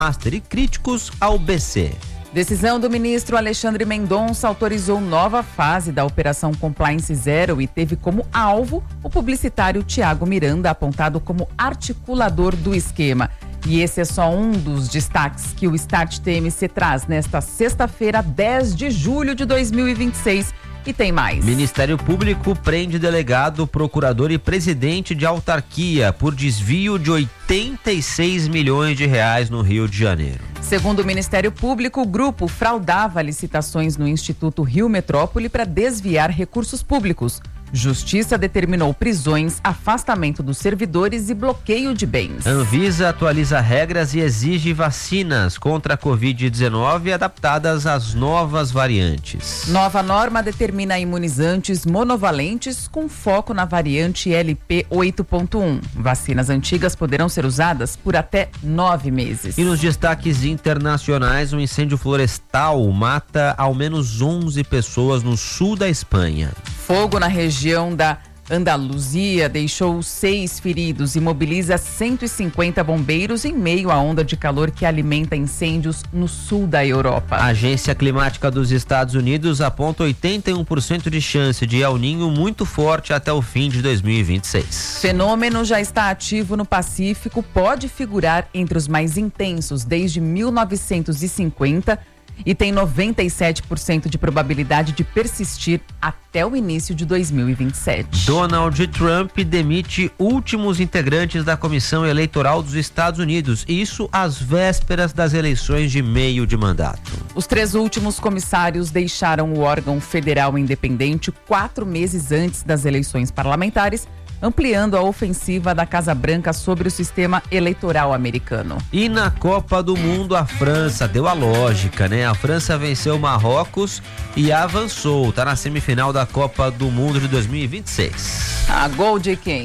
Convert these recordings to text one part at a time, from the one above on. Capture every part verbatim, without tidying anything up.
Master e críticos ao B C. Decisão do ministro Alexandre Mendonça autorizou nova fase da Operação Compliance Zero e teve como alvo o publicitário Tiago Miranda, apontado como articulador do esquema. E esse é só um dos destaques que o Start T M C traz nesta sexta-feira, dez de julho de dois mil e vinte e seis. E tem mais. Ministério Público prende delegado, procurador e presidente de autarquia por desvio de oitenta e seis milhões de reais no Rio de Janeiro. Segundo o Ministério Público, o grupo fraudava licitações no Instituto Rio Metrópole para desviar recursos públicos. Justiça determinou prisões, afastamento dos servidores e bloqueio de bens. Anvisa atualiza regras e exige vacinas contra a covid dezenove adaptadas às novas variantes. Nova norma determina imunizantes monovalentes com foco na variante L P oito ponto um. Vacinas antigas poderão ser usadas por até nove meses. E nos destaques internacionais, um incêndio florestal mata ao menos onze pessoas no sul da Espanha. Fogo na região da Andaluzia deixou seis feridos e mobiliza cento e cinquenta bombeiros em meio à onda de calor que alimenta incêndios no sul da Europa. A Agência Climática dos Estados Unidos aponta oitenta e um por cento de chance de El Niño muito forte até o fim de dois mil e vinte e seis. Fenômeno já está ativo no Pacífico, pode figurar entre os mais intensos desde mil novecentos e cinquenta e tem noventa e sete por cento de probabilidade de persistir até o início de dois mil e vinte e sete. Donald Trump demite últimos integrantes da Comissão Eleitoral dos Estados Unidos, isso às vésperas das eleições de meio de mandato. Os três últimos comissários deixaram o órgão federal independente quatro meses antes das eleições parlamentares, ampliando a ofensiva da Casa Branca sobre o sistema eleitoral americano. E na Copa do Mundo, a França deu a lógica, né? A França venceu o Marrocos e avançou, tá na semifinal da Copa do Mundo de dois mil e vinte e seis. A gol de quem?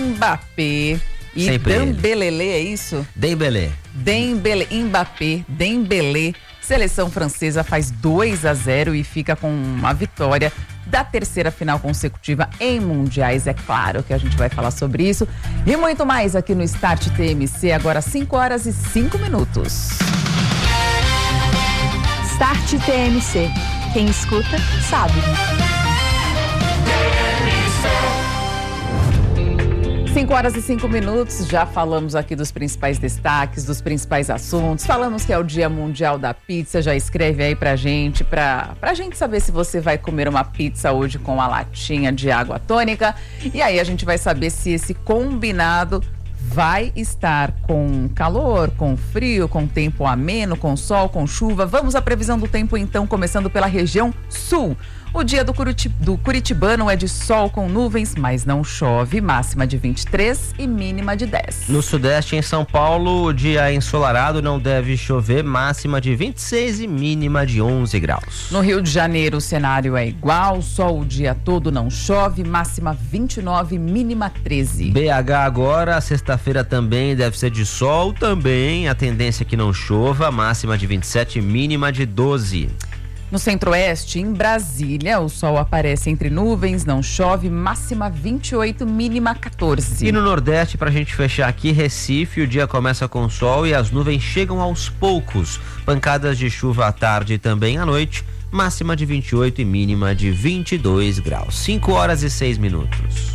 Mbappé e Sempre Dembélé, é isso? Dembélé. Dembélé, Mbappé, Dembélé. Seleção francesa faz dois a zero e fica com uma vitória da terceira final consecutiva em mundiais. É claro que a gente vai falar sobre isso e muito mais aqui no Start T M C, agora cinco horas e cinco minutos. Start T M C. Quem escuta, sabe. cinco horas e cinco minutos, já falamos aqui dos principais destaques, dos principais assuntos. Falamos que é o Dia Mundial da Pizza, já escreve aí pra gente, pra, pra gente saber se você vai comer uma pizza hoje com a latinha de água tônica. E aí a gente vai saber se esse combinado vai estar com calor, com frio, com tempo ameno, com sol, com chuva. Vamos à previsão do tempo então, começando pela região sul. O dia do, Curiti- do Curitibano é de sol com nuvens, mas não chove, máxima de vinte e três e mínima de dez. No sudeste, em São Paulo, o dia é ensolarado, não deve chover, máxima de vinte e seis e mínima de onze graus. No Rio de Janeiro, o cenário é igual, sol o dia todo, não chove, máxima vinte e nove, mínima treze. B H agora, sexta-feira também deve ser de sol, também a tendência é que não chova, máxima de vinte e sete, mínima de doze. No centro-oeste, em Brasília, o sol aparece entre nuvens, não chove, máxima vinte e oito, mínima quatorze. E no nordeste, pra gente fechar aqui, Recife, o dia começa com sol e as nuvens chegam aos poucos. Pancadas de chuva à tarde e também à noite, máxima de vinte e oito e mínima de vinte e dois graus. cinco horas e seis minutos.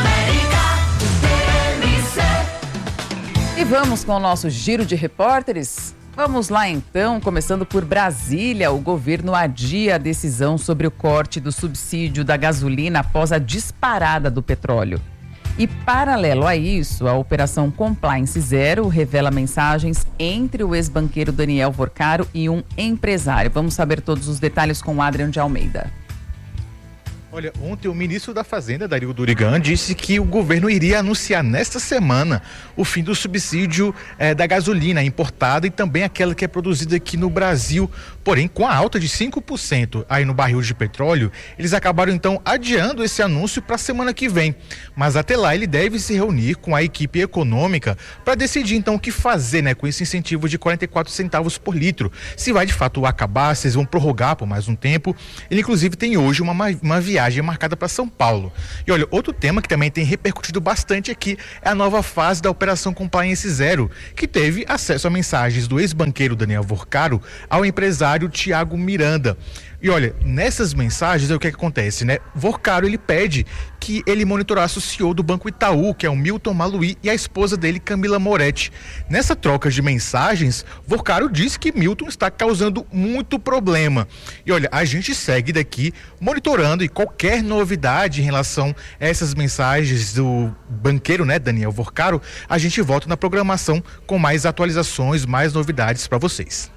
E vamos com o nosso giro de repórteres? Vamos lá então, começando por Brasília. O governo adia a decisão sobre o corte do subsídio da gasolina após a disparada do petróleo. E paralelo a isso, a Operação Compliance Zero revela mensagens entre o ex-banqueiro Daniel Vorcaro e um empresário. Vamos saber todos os detalhes com o Adriano de Almeida. Olha, ontem o ministro da Fazenda, Dario Durigan, disse que o governo iria anunciar nesta semana o fim do subsídio eh, da gasolina importada e também aquela que é produzida aqui no Brasil. Porém, com a alta de cinco por cento aí no barril de petróleo, eles acabaram então adiando esse anúncio para a semana que vem. Mas até lá ele deve se reunir com a equipe econômica para decidir então o que fazer, né, com esse incentivo de quarenta e quatro centavos por litro. Se vai de fato acabar, se eles vão prorrogar por mais um tempo. Ele inclusive tem hoje uma, uma viagem viagem marcada para São Paulo. E olha, outro tema que também tem repercutido bastante aqui é a nova fase da Operação Compliance Zero, que teve acesso a mensagens do ex-banqueiro Daniel Vorcaro ao empresário Tiago Miranda. E olha, nessas mensagens, é o que, é que acontece, né? Vorcaro, ele pede que ele monitorasse o C E O do Banco Itaú, que é o Milton Maluhy, e a esposa dele, Camila Moretti. Nessa troca de mensagens, Vorcaro disse que Milton está causando muito problema. E olha, a gente segue daqui monitorando, e qualquer novidade em relação a essas mensagens do banqueiro, né, Daniel Vorcaro, a gente volta na programação com mais atualizações, mais novidades para vocês.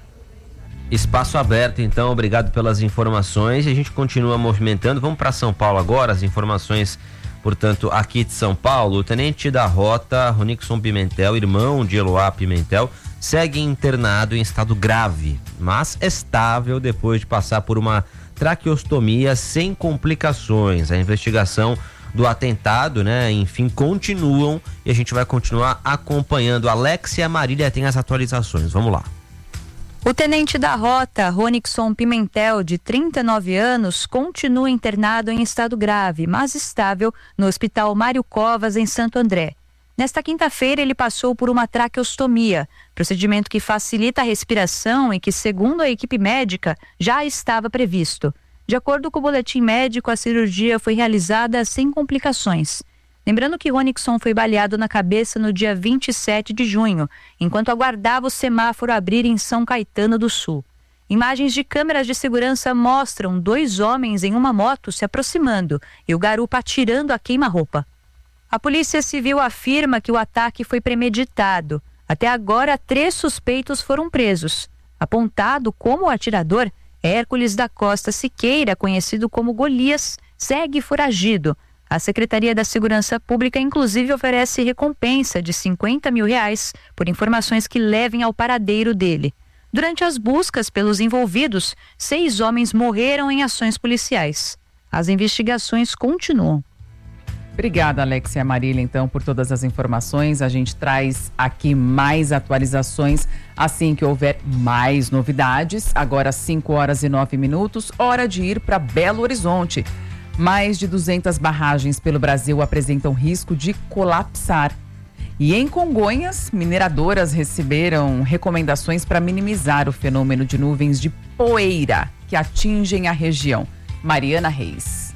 Espaço aberto, então, obrigado pelas informações. A gente continua movimentando. Vamos para São Paulo agora. As informações, portanto, aqui de São Paulo. O tenente da rota, Ronixon Pimentel, irmão de Eloá Pimentel, segue internado em estado grave, mas estável depois de passar por uma traqueostomia sem complicações. A investigação do atentado, né, enfim, continuam e a gente vai continuar acompanhando. Alexia Marília tem as atualizações. Vamos lá. O tenente da rota, Ronixon Pimentel, de trinta e nove anos, continua internado em estado grave, mas estável, no Hospital Mário Covas, em Santo André. Nesta quinta-feira, ele passou por uma traqueostomia, procedimento que facilita a respiração e que, segundo a equipe médica, já estava previsto. De acordo com o boletim médico, a cirurgia foi realizada sem complicações. Lembrando que Ronixon foi baleado na cabeça no dia vinte e sete de junho, enquanto aguardava o semáforo abrir em São Caetano do Sul. Imagens de câmeras de segurança mostram dois homens em uma moto se aproximando e o garupa atirando a queima-roupa. A Polícia Civil afirma que o ataque foi premeditado. Até agora, três suspeitos foram presos. Apontado como o atirador, Hércules da Costa Siqueira, conhecido como Golias, segue foragido. A Secretaria da Segurança Pública, inclusive, oferece recompensa de cinquenta mil reais por informações que levem ao paradeiro dele. Durante as buscas pelos envolvidos, seis homens morreram em ações policiais. As investigações continuam. Obrigada, Alexia Marília, então, por todas as informações. A gente traz aqui mais atualizações assim que houver mais novidades. Agora, cinco horas e nove minutos, hora de ir para Belo Horizonte. Mais de duzentas barragens pelo Brasil apresentam risco de colapsar. E em Congonhas, mineradoras receberam recomendações para minimizar o fenômeno de nuvens de poeira que atingem a região. Mariana Reis.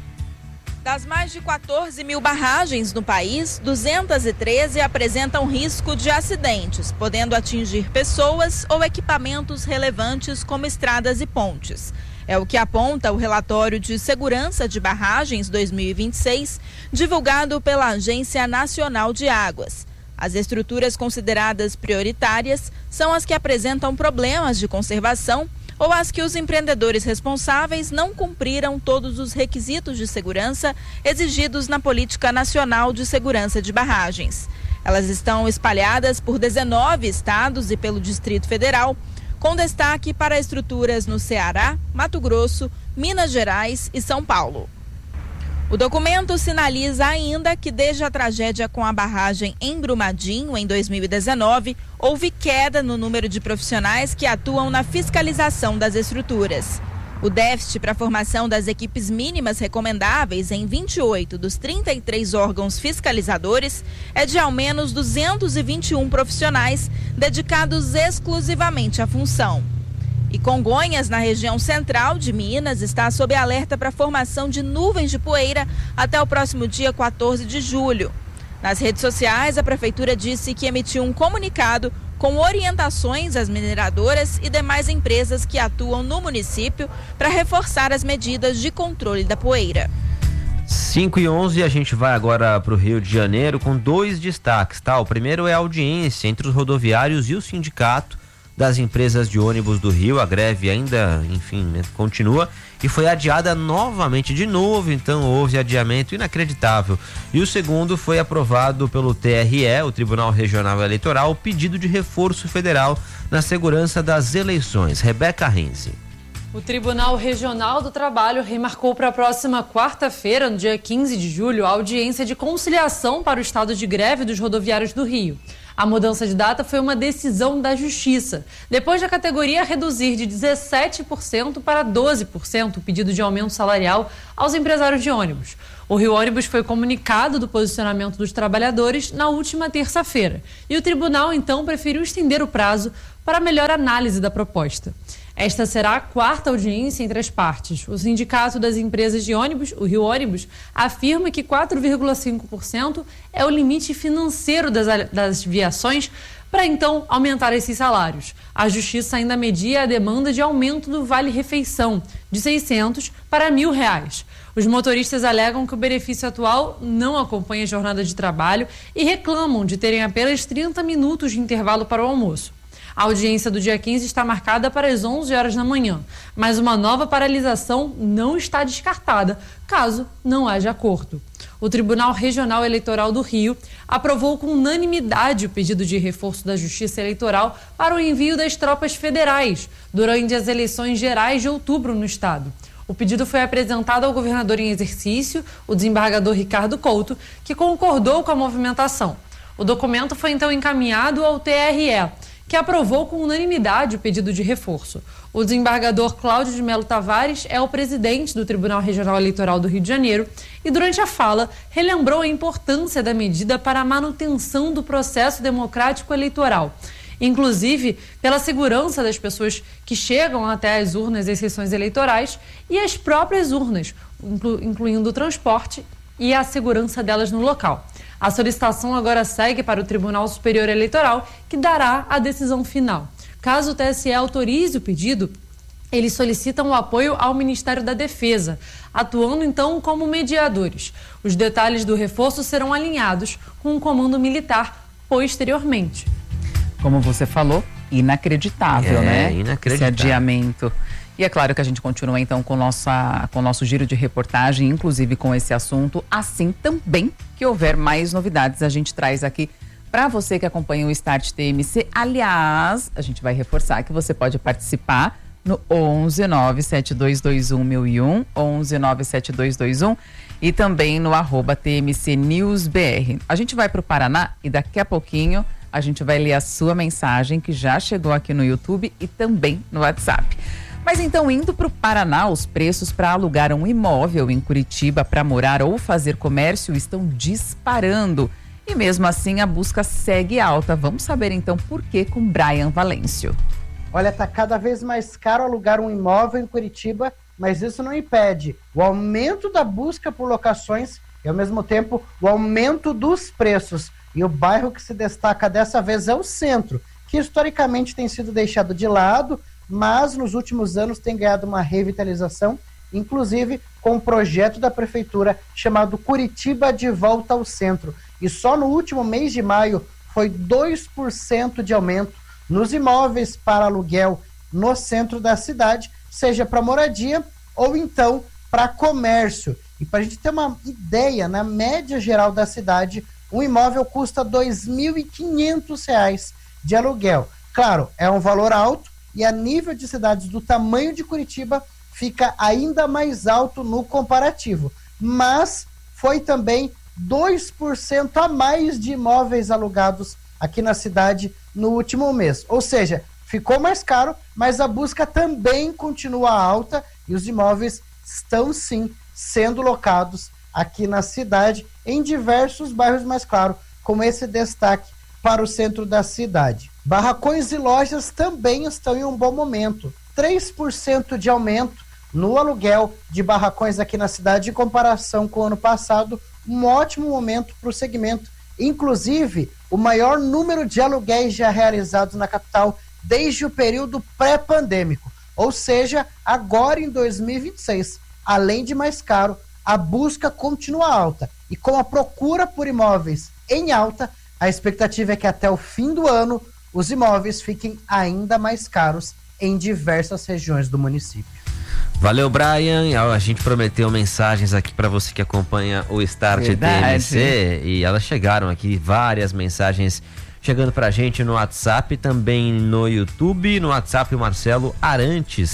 Das mais de quatorze mil barragens no país, duzentas e treze apresentam risco de acidentes, podendo atingir pessoas ou equipamentos relevantes como estradas e pontes. É o que aponta o relatório de Segurança de Barragens dois mil e vinte e seis, divulgado pela Agência Nacional de Águas. As estruturas consideradas prioritárias são as que apresentam problemas de conservação ou as que os empreendedores responsáveis não cumpriram todos os requisitos de segurança exigidos na Política Nacional de Segurança de Barragens. Elas estão espalhadas por dezenove estados e pelo Distrito Federal, com destaque para estruturas no Ceará, Mato Grosso, Minas Gerais e São Paulo. O documento sinaliza ainda que desde a tragédia com a barragem em Brumadinho, em dois mil e dezenove, houve queda no número de profissionais que atuam na fiscalização das estruturas. O déficit para a formação das equipes mínimas recomendáveis em vinte e oito dos trinta e três órgãos fiscalizadores é de ao menos duzentos e vinte e um profissionais dedicados exclusivamente à função. E Congonhas, na região central de Minas, está sob alerta para a formação de nuvens de poeira até o próximo dia quatorze de julho. Nas redes sociais, a Prefeitura disse que emitiu um comunicado com orientações às mineradoras e demais empresas que atuam no município para reforçar as medidas de controle da poeira. cinco e onze, a gente vai agora para o Rio de Janeiro com dois destaques, tá? O primeiro é a audiência entre os rodoviários e o sindicato das empresas de ônibus do Rio. A greve ainda, enfim, continua e foi adiada novamente, de novo, então houve adiamento inacreditável. E o segundo foi aprovado pelo T R E, o Tribunal Regional Eleitoral, o pedido de reforço federal na segurança das eleições. Rebeca Renzi. O Tribunal Regional do Trabalho remarcou para a próxima quarta-feira, no dia quinze de julho, a audiência de conciliação para o estado de greve dos rodoviários do Rio. A mudança de data foi uma decisão da Justiça, depois da categoria reduzir de dezessete por cento para doze por cento o pedido de aumento salarial aos empresários de ônibus. O Rio Ônibus foi comunicado do posicionamento dos trabalhadores na última terça-feira e o tribunal, então, preferiu estender o prazo para melhor análise da proposta. Esta será a quarta audiência entre as partes. O Sindicato das Empresas de Ônibus, o Rio Ônibus, afirma que quatro vírgula cinco por cento é o limite financeiro das, das viações para, então, aumentar esses salários. A Justiça ainda media a demanda de aumento do vale-refeição, de seiscentos para mil reais. Os motoristas alegam que o benefício atual não acompanha a jornada de trabalho e reclamam de terem apenas trinta minutos de intervalo para o almoço. A audiência do dia quinze está marcada para as onze horas da manhã, mas uma nova paralisação não está descartada, caso não haja acordo. O Tribunal Regional Eleitoral do Rio aprovou com unanimidade o pedido de reforço da Justiça Eleitoral para o envio das tropas federais durante as eleições gerais de outubro no estado. O pedido foi apresentado ao governador em exercício, o desembargador Ricardo Couto, que concordou com a movimentação. O documento foi então encaminhado ao T R E, que aprovou com unanimidade o pedido de reforço. O desembargador Cláudio de Melo Tavares é o presidente do Tribunal Regional Eleitoral do Rio de Janeiro e, durante a fala, relembrou a importância da medida para a manutenção do processo democrático eleitoral, inclusive pela segurança das pessoas que chegam até as urnas das sessões eleitorais e as próprias urnas, inclu- incluindo o transporte e a segurança delas no local. A solicitação agora segue para o Tribunal Superior Eleitoral, que dará a decisão final. Caso o T S E autorize o pedido, eles solicitam o apoio ao Ministério da Defesa, atuando então como mediadores. Os detalhes do reforço serão alinhados com o comando militar posteriormente. Como você falou, inacreditável, é, né? Inacreditável. Esse adiamento. E é claro que a gente continua então com, nossa, com o nosso giro de reportagem, inclusive com esse assunto. Assim também que houver mais novidades, a gente traz aqui para você que acompanha o Start T M C. Aliás, a gente vai reforçar que você pode participar no onze nove sete dois dois um mil e um, onze nove sete dois dois um e também no arroba T M C News B R. A gente vai para o Paraná e daqui a pouquinho a gente vai ler a sua mensagem que já chegou aqui no YouTube e também no WhatsApp. Mas então, indo para o Paraná, os preços para alugar um imóvel em Curitiba para morar ou fazer comércio estão disparando. E mesmo assim, a busca segue alta. Vamos saber então por que com Brian Valêncio. Olha, tá cada vez mais caro alugar um imóvel em Curitiba, mas isso não impede o aumento da busca por locações e, ao mesmo tempo, o aumento dos preços. E o bairro que se destaca dessa vez é o centro, que historicamente tem sido deixado de lado, mas nos últimos anos tem ganhado uma revitalização, inclusive com um projeto da prefeitura chamado Curitiba de Volta ao Centro. E só no último mês de maio foi dois por cento de aumento nos imóveis para aluguel no centro da cidade, seja para moradia ou então para comércio. E para a gente ter uma ideia, na média geral da cidade, um imóvel custa dois mil e quinhentos reais de aluguel. Claro, é um valor alto, e a nível de cidades do tamanho de Curitiba fica ainda mais alto no comparativo. Mas foi também dois por cento a mais de imóveis alugados aqui na cidade no último mês. Ou seja, ficou mais caro, mas a busca também continua alta e os imóveis estão sim sendo locados aqui na cidade em diversos bairros, mais claro, com esse destaque para o centro da cidade. Barracões e lojas também estão em um bom momento. três por cento de aumento no aluguel de barracões aqui na cidade em comparação com o ano passado. Um ótimo momento para o segmento. Inclusive, o maior número de aluguéis já realizados na capital desde o período pré-pandêmico. Ou seja, agora em dois mil e vinte e seis, além de mais caro, a busca continua alta. E com a procura por imóveis em alta, a expectativa é que até o fim do ano os imóveis fiquem ainda mais caros em diversas regiões do município. Valeu, Brian. A gente prometeu mensagens aqui para você que acompanha o Start T M C e elas chegaram aqui, várias mensagens chegando pra gente no WhatsApp, também no YouTube. No WhatsApp, o Marcelo Arantes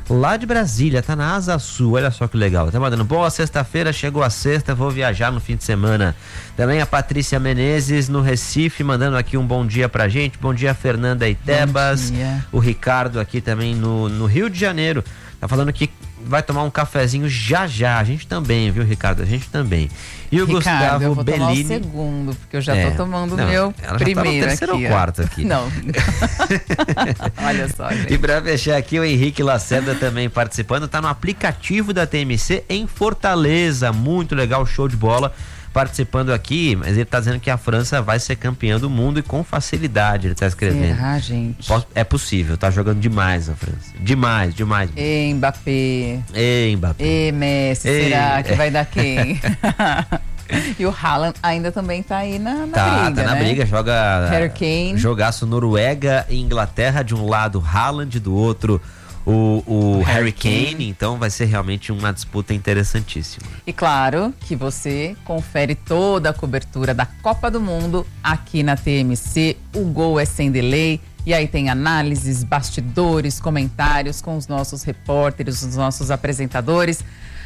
lá de Brasília, tá na Asa Sul, olha só que legal. Tá mandando, boa sexta-feira, chegou a sexta, vou viajar no fim de semana. Também a Patrícia Menezes no Recife, mandando aqui um bom dia pra gente. Bom dia, Fernanda Itebas. O Ricardo aqui também no, no Rio de Janeiro, tá falando que vai tomar um cafezinho já já. A gente também, viu, Ricardo? A gente também. E o Ricardo, Gustavo eu vou Bellini. tomar o segundo, porque eu já é, tô tomando o não, meu ela primeiro já tá no terceiro aqui. ou quarto aqui. Não. Olha só, gente. E pra fechar aqui, o Henrique Lacerda também participando, tá no aplicativo da T M C em Fortaleza. Muito legal, show de bola. Participando aqui, mas ele tá dizendo que a França vai ser campeã do mundo e com facilidade, ele tá escrevendo. Será, gente? É possível, tá jogando demais a França. Demais, demais. Ei, Mbappé. Ei, Mbappé. Ei, Messi, Ei. será que vai dar quem? E o Haaland ainda também tá aí na, na tá, briga, tá na né? briga, joga Harry Kane. Jogaço Noruega e Inglaterra, de um lado Haaland, do outro o, o Harry, Harry Kane. Kane, então vai ser realmente uma disputa interessantíssima. E claro que você confere toda a cobertura da Copa do Mundo aqui na T M C, o Gol é Sem Delay, e aí tem análises, bastidores, comentários com os nossos repórteres, os nossos apresentadores,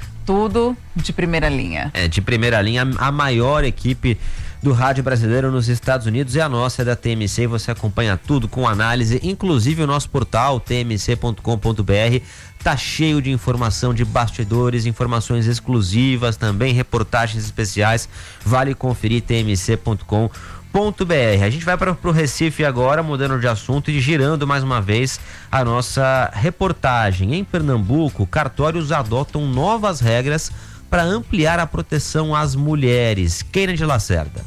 tudo de primeira linha. É, de primeira linha, a maior equipe do rádio brasileiro nos Estados Unidos é a nossa, é da T M C, e você acompanha tudo com análise, inclusive o nosso portal t m c ponto com ponto b r tá cheio de informação de bastidores, informações exclusivas também, reportagens especiais, vale conferir t m c ponto com ponto b r. A gente vai para o Recife agora, mudando de assunto e girando mais uma vez a nossa reportagem. Em Pernambuco, cartórios adotam novas regras para ampliar a proteção às mulheres. Kennedy Lacerda.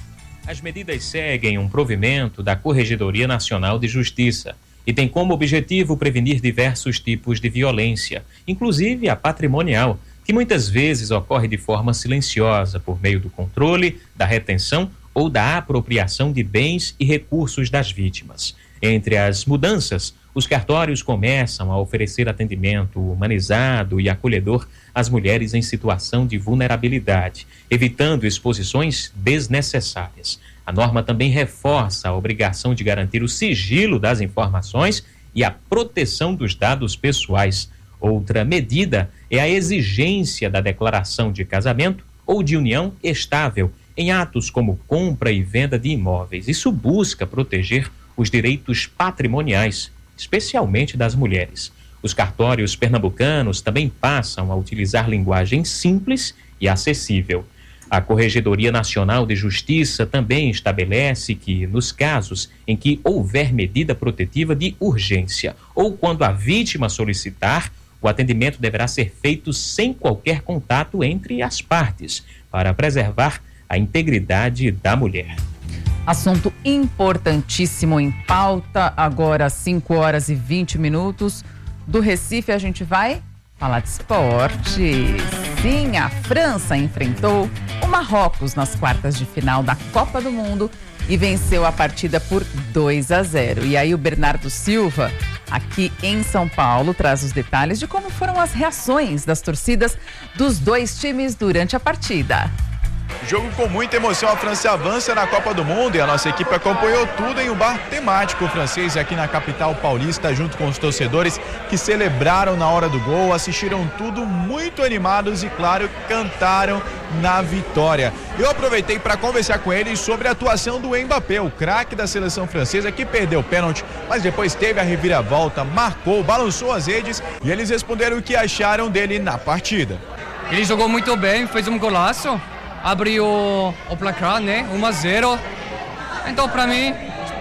As medidas seguem um provimento da Corregedoria Nacional de Justiça e tem como objetivo prevenir diversos tipos de violência, inclusive a patrimonial, que muitas vezes ocorre de forma silenciosa por meio do controle, da retenção ou da apropriação de bens e recursos das vítimas. Entre as mudanças, os cartórios começam a oferecer atendimento humanizado e acolhedor às mulheres em situação de vulnerabilidade, evitando exposições desnecessárias. A norma também reforça a obrigação de garantir o sigilo das informações e a proteção dos dados pessoais. Outra medida é a exigência da declaração de casamento ou de união estável em atos como compra e venda de imóveis. Isso busca proteger os direitos patrimoniais, especialmente das mulheres. Os cartórios pernambucanos também passam a utilizar linguagem simples e acessível. A Corregedoria Nacional de Justiça também estabelece que, nos casos em que houver medida protetiva de urgência ou quando a vítima solicitar, o atendimento deverá ser feito sem qualquer contato entre as partes, para preservar a integridade da mulher. Assunto importantíssimo em pauta, agora às cinco horas e vinte minutos. Do Recife a gente vai falar de esporte. Sim, a França enfrentou o Marrocos nas quartas de final da Copa do Mundo e venceu a partida por dois a zero. E aí o Bernardo Silva, aqui em São Paulo, traz os detalhes de como foram as reações das torcidas dos dois times durante a partida. Jogo com muita emoção, a França avança na Copa do Mundo e a nossa equipe acompanhou tudo em um bar temático francês aqui na capital paulista, junto com os torcedores que celebraram na hora do gol, assistiram tudo muito animados e, claro, cantaram na vitória. Eu aproveitei para conversar com eles sobre a atuação do Mbappé, o craque da seleção francesa, que perdeu o pênalti, mas depois teve a reviravolta, marcou, balançou as redes e eles responderam o que acharam dele na partida. Ele jogou muito bem, fez um golaço. Abriu o placar, né? um a zero. Então, para mim,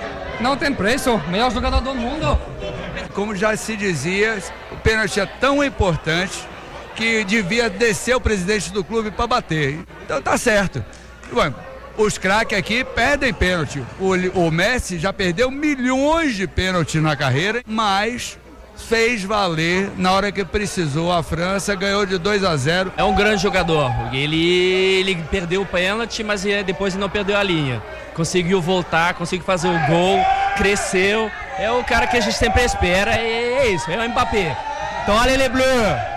não tem preço. Melhor jogador do mundo. Como já se dizia, o pênalti é tão importante que devia descer o presidente do clube para bater. Então tá certo. Bom, os craques aqui perdem pênalti. O, o Messi já perdeu milhões de pênaltis na carreira, mas fez valer na hora que precisou. A França ganhou de dois a zero. É um grande jogador. Ele, ele perdeu o pênalti, mas depois não perdeu a linha. Conseguiu voltar, conseguiu fazer o gol, cresceu. É o cara que a gente sempre espera. É, é isso, é o Mbappé. Então, olha ele bleu.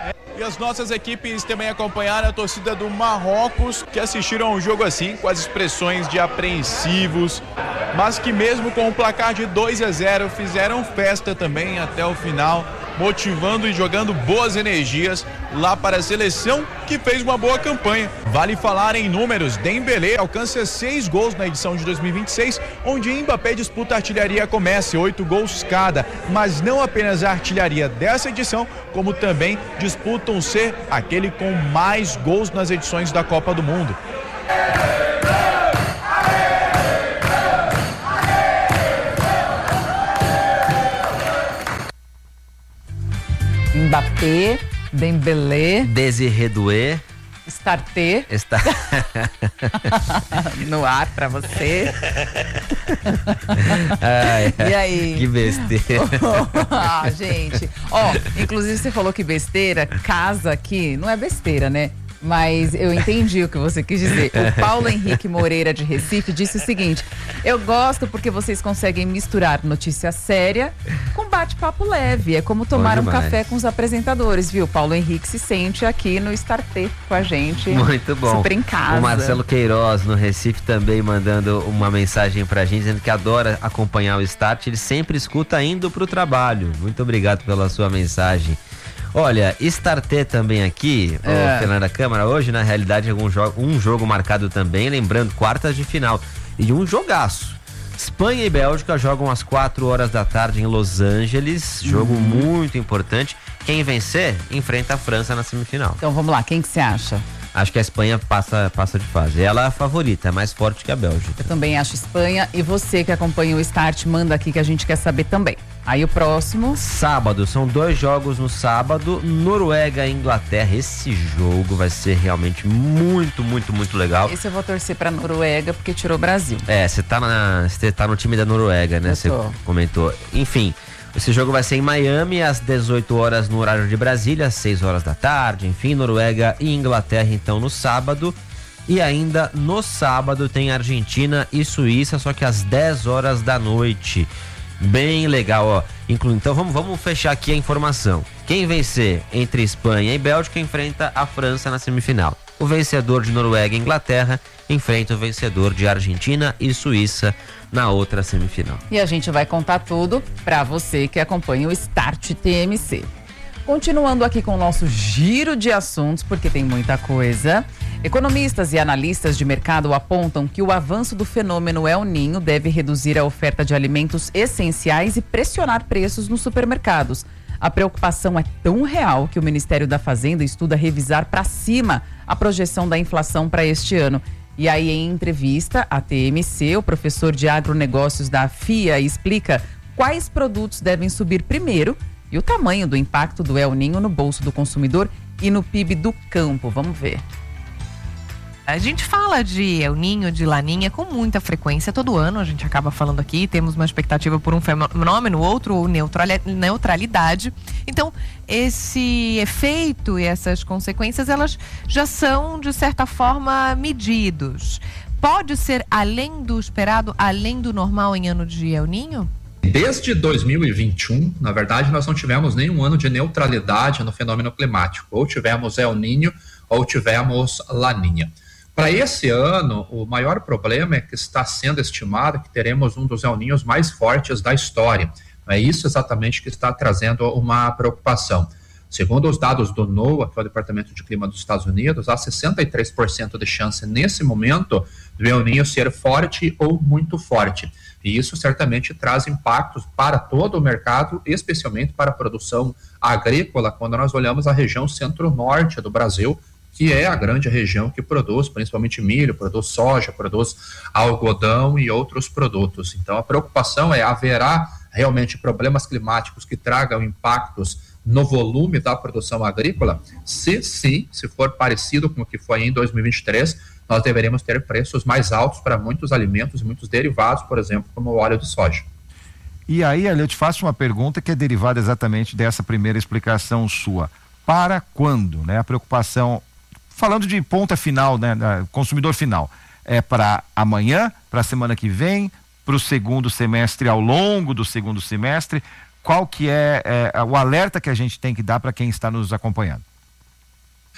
E as nossas equipes também acompanharam a torcida do Marrocos, que assistiram ao jogo assim, com as expressões de apreensivos, mas que mesmo com o placar de dois a zero fizeram festa também até o final motivando e jogando boas energias lá para a seleção que fez uma boa campanha. Vale falar em números, Dembélé alcança seis gols na edição de dois mil e vinte e seis, onde Mbappé disputa a artilharia com Messi, oito gols cada, mas não apenas a artilharia dessa edição, como também disputam ser aquele com mais gols nas edições da Copa do Mundo. Mbappé, Dembélé, Désiré Doué, Starté, está no ar pra você. Ai, E aí? Que besteira. Ah, gente. Ó, inclusive você falou que besteira, casa aqui, não é besteira, né? Mas eu entendi o que você quis dizer. O Paulo Henrique Moreira de Recife disse o seguinte: eu gosto porque vocês conseguem misturar notícia séria com bate-papo leve. É como tomar um café com os apresentadores, viu? Paulo Henrique se sente aqui no Starté com a gente. Muito bom. Super em casa. O Marcelo Queiroz no Recife também mandando uma mensagem pra gente, dizendo que adora acompanhar o Start. Ele sempre escuta indo pro trabalho. Muito obrigado pela sua mensagem. Olha, Starté também aqui, É. o Fernanda Câmara, hoje na realidade algum jogo, um jogo marcado também, lembrando, quartas de final, e um jogaço. Espanha e Bélgica jogam às quatro horas da tarde em Los Angeles, jogo Uhum. muito importante. Quem vencer, enfrenta a França na semifinal. Então vamos lá, quem que você acha? Acho que a Espanha passa, passa de fase. Ela é a favorita, é mais forte que a Bélgica. Eu também acho Espanha. E você que acompanha o Start, manda aqui que a gente quer saber também. Aí o próximo... Sábado, são dois jogos no sábado, Noruega e Inglaterra. Esse jogo vai ser realmente muito, muito, muito legal. Esse eu vou torcer pra Noruega porque tirou o Brasil. É, você tá, na, você tá no time da Noruega, né? Eu Você tô. comentou. Enfim, esse jogo vai ser em Miami às dezoito horas no horário de Brasília, às seis horas da tarde. Enfim, Noruega e Inglaterra então no sábado. E ainda no sábado tem Argentina e Suíça, só que às dez horas da noite. Bem legal, ó. Inclu... Então vamos, vamos fechar aqui a informação. Quem vencer entre Espanha e Bélgica enfrenta a França na semifinal. O vencedor de Noruega e Inglaterra enfrenta o vencedor de Argentina e Suíça na outra semifinal. E a gente vai contar tudo pra você que acompanha o Start T M C. Continuando aqui com o nosso giro de assuntos, porque tem muita coisa. Economistas e analistas de mercado apontam que o avanço do fenômeno El Niño deve reduzir a oferta de alimentos essenciais e pressionar preços nos supermercados. A preocupação é tão real que o Ministério da Fazenda estuda revisar para cima a projeção da inflação para este ano. E aí, em entrevista à T M C, o professor de agronegócios da F I A explica quais produtos devem subir primeiro e o tamanho do impacto do El Niño no bolso do consumidor e no P I B do campo. Vamos ver. A gente fala de El Niño, de Laninha com muita frequência todo ano, a gente acaba falando aqui, temos uma expectativa por um fenômeno, outro neutralidade. Então, esse efeito e essas consequências, elas já são, de certa forma, medidos. Pode ser além do esperado, além do normal em ano de El Niño? Desde dois mil e vinte e um, na verdade, nós não tivemos nenhum ano de neutralidade no fenômeno climático. Ou tivemos El Niño, ou tivemos Laninha. Para esse ano, o maior problema é que está sendo estimado que teremos um dos El Niños mais fortes da história. É isso exatamente que está trazendo uma preocupação. Segundo os dados do NOAA, que é o Departamento de Clima dos Estados Unidos, há sessenta e três por cento de chance nesse momento do El Niño ser forte ou muito forte. E isso certamente traz impactos para todo o mercado, especialmente para a produção agrícola, quando nós olhamos a região centro-norte do Brasil, que é a grande região que produz principalmente milho, produz soja, produz algodão e outros produtos. Então a preocupação é, haverá realmente problemas climáticos que tragam impactos no volume da produção agrícola? Se sim, se for parecido com o que foi em dois mil e vinte e três, nós deveremos ter preços mais altos para muitos alimentos e muitos derivados, por exemplo, como o óleo de soja. E aí, Ali, eu te faço uma pergunta que é derivada exatamente dessa primeira explicação sua. Para quando, né? A preocupação, falando de ponta final, né? Consumidor final, é para amanhã, para a semana que vem, para o segundo semestre, ao longo do segundo semestre? Qual que é, é o alerta que a gente tem que dar para quem está nos acompanhando?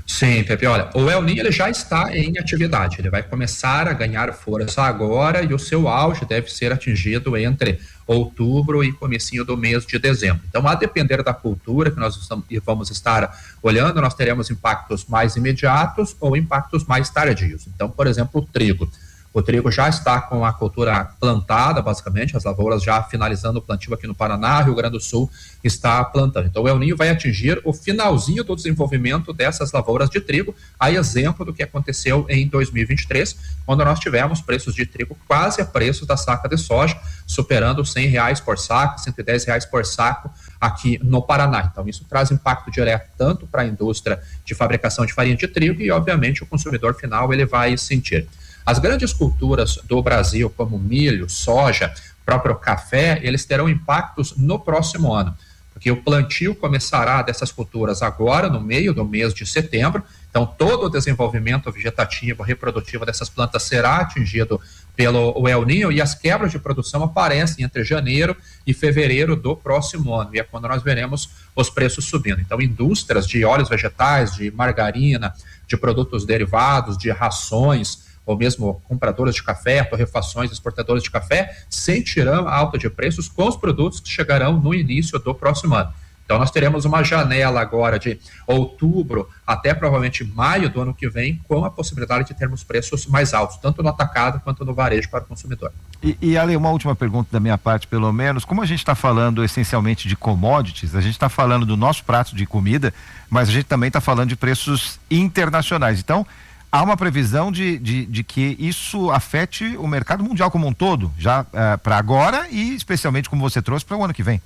Sim, Pepe, olha, o El Niño ele já está em atividade, ele vai começar a ganhar força agora e o seu auge deve ser atingido entre outubro e comecinho do mês de dezembro. Então, a depender da cultura que nós vamos estar olhando, nós teremos impactos mais imediatos ou impactos mais tardios. Então, por exemplo, o trigo. O trigo já está com a cultura plantada, basicamente, as lavouras já finalizando o plantio aqui no Paraná, Rio Grande do Sul está plantando. Então, o El Niño vai atingir o finalzinho do desenvolvimento dessas lavouras de trigo, a exemplo do que aconteceu em dois mil e vinte e três, quando nós tivemos preços de trigo quase a preços da saca de soja, superando cem reais por saco, cento e dez reais por saco aqui no Paraná. Então, isso traz impacto direto tanto para a indústria de fabricação de farinha de trigo e, obviamente, o consumidor final ele vai sentir. As grandes culturas do Brasil, como milho, soja, próprio café, eles terão impactos no próximo ano, porque o plantio começará dessas culturas agora, no meio do mês de setembro. Então, todo o desenvolvimento vegetativo, reprodutivo dessas plantas será atingido pelo El Niño e as quebras de produção aparecem entre janeiro e fevereiro do próximo ano, e é quando nós veremos os preços subindo. Então, indústrias de óleos vegetais, de margarina, de produtos derivados, de rações, ou mesmo compradoras de café, torrefações, exportadoras de café, sentirão a alta de preços com os produtos que chegarão no início do próximo ano. Então, nós teremos uma janela agora de outubro até provavelmente maio do ano que vem, com a possibilidade de termos preços mais altos, tanto no atacado quanto no varejo para o consumidor. E, e Ale, uma última pergunta da minha parte, pelo menos. Como a gente está falando essencialmente de commodities, a gente está falando do nosso prato de comida, mas a gente também está falando de preços internacionais. Então, há uma previsão de, de, de que isso afete o mercado mundial como um todo, já uh, para agora e especialmente, como você trouxe, para o ano que vem.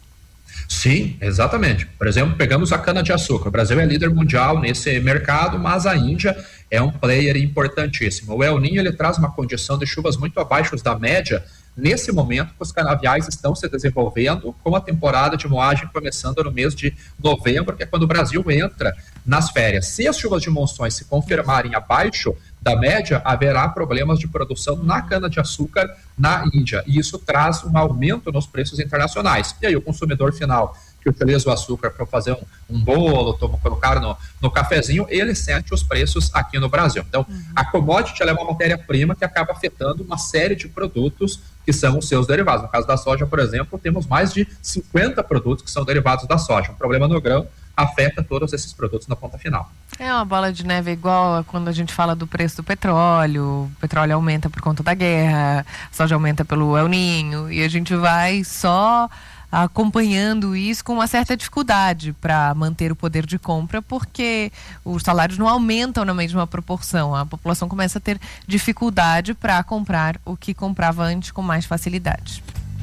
Sim, exatamente. Por exemplo, pegamos a cana-de-açúcar. O Brasil é líder mundial nesse mercado, mas a Índia é um player importantíssimo. O El Niño ele traz uma condição de chuvas muito abaixo da média. Nesse momento, os canaviais estão se desenvolvendo, com a temporada de moagem começando no mês de novembro, que é quando o Brasil entra nas férias. Se as chuvas de monções se confirmarem abaixo da média, haverá problemas de produção na cana-de-açúcar na Índia, e isso traz um aumento nos preços internacionais. E aí o consumidor final que utiliza o açúcar para fazer um, um bolo, toma, colocar no, no cafezinho, ele sente os preços aqui no Brasil. Então, uhum. a commodity ela é uma matéria-prima que acaba afetando uma série de produtos que são os seus derivados. No caso da soja, por exemplo, temos mais de cinquenta produtos que são derivados da soja. Um problema no grão afeta todos esses produtos na ponta final. É uma bola de neve igual a quando a gente fala do preço do petróleo. O petróleo aumenta por conta da guerra, a soja aumenta pelo El Niño, e a gente vai só acompanhando isso com uma certa dificuldade para manter o poder de compra, porque os salários não aumentam na mesma proporção. A população começa a ter dificuldade para comprar o que comprava antes com mais facilidade.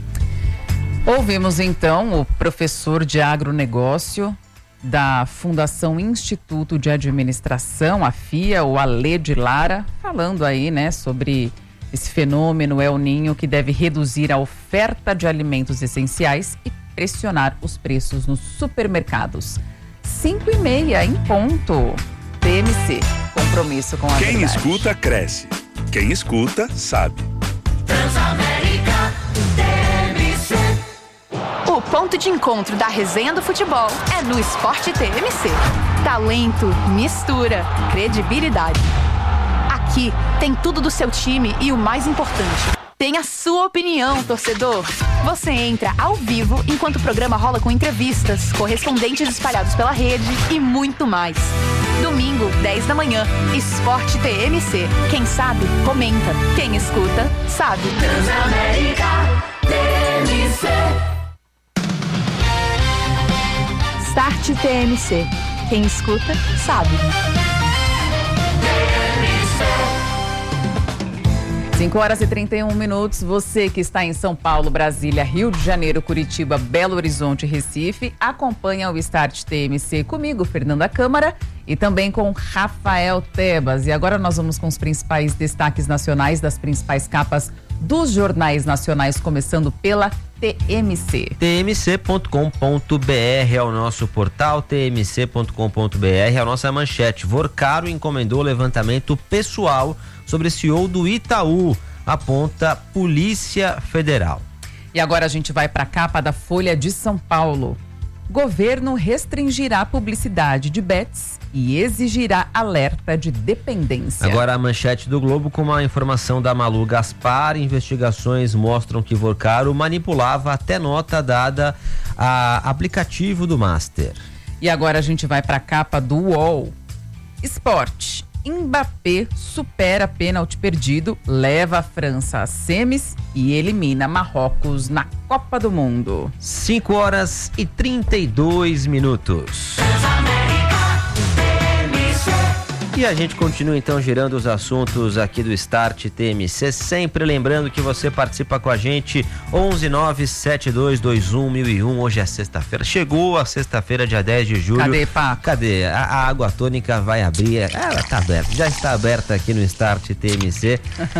Ouvimos então o professor de agronegócio da Fundação Instituto de Administração, a F I A, o Ale de Lara, falando aí, né, sobre esse fenômeno El Niño que deve reduzir a oferta de alimentos essenciais e pressionar os preços nos supermercados. Cinco e meia em ponto. T M C, compromisso com a Quem verdade. escuta, cresce. Quem escuta, sabe. Transamérica, T M C. O ponto de encontro da resenha do futebol é no Esporte T M C. Talento, mistura, credibilidade. Aqui tem tudo do seu time e o mais importante, tem a sua opinião, torcedor. Você entra ao vivo enquanto o programa rola com entrevistas, correspondentes espalhados pela rede e muito mais. Domingo, dez da manhã, Esporte T M C. Quem sabe, comenta. Quem escuta, sabe. Transamérica T M C. Start T M C. Quem escuta, sabe. cinco horas e trinta e um minutos. Você que está em São Paulo, Brasília, Rio de Janeiro, Curitiba, Belo Horizonte, Recife, acompanha o Start T M C comigo, Fernanda Câmara, e também com Rafael Tebas. E agora nós vamos com os principais destaques nacionais das principais capas dos jornais nacionais, começando pela T M C. T M C ponto com ponto B R é o nosso portal, T M C ponto com ponto B R é a nossa manchete. Vorcaro encomendou levantamento pessoal sobre C E O do Itaú, aponta Polícia Federal. E agora a gente vai para a capa da Folha de São Paulo. Governo restringirá a publicidade de bets e exigirá alerta de dependência. Agora a manchete do Globo com uma informação da Malu Gaspar. Investigações mostram que Vorcaro manipulava até nota dada a aplicativo do Master. E agora a gente vai para a capa do U O L. Esporte. Mbappé supera pênalti perdido, leva a França a semis e elimina Marrocos na Copa do Mundo. cinco horas e trinta e dois minutos. E a gente continua então girando os assuntos aqui do Start T M C, sempre lembrando que você participa com a gente, onze nove sete dois dois um mil e um. Hoje é sexta-feira, chegou a sexta-feira, dia dez de julho. Cadê, pá? Cadê? A, a água tônica vai abrir, ela tá aberta, já está aberta aqui no Start T M C,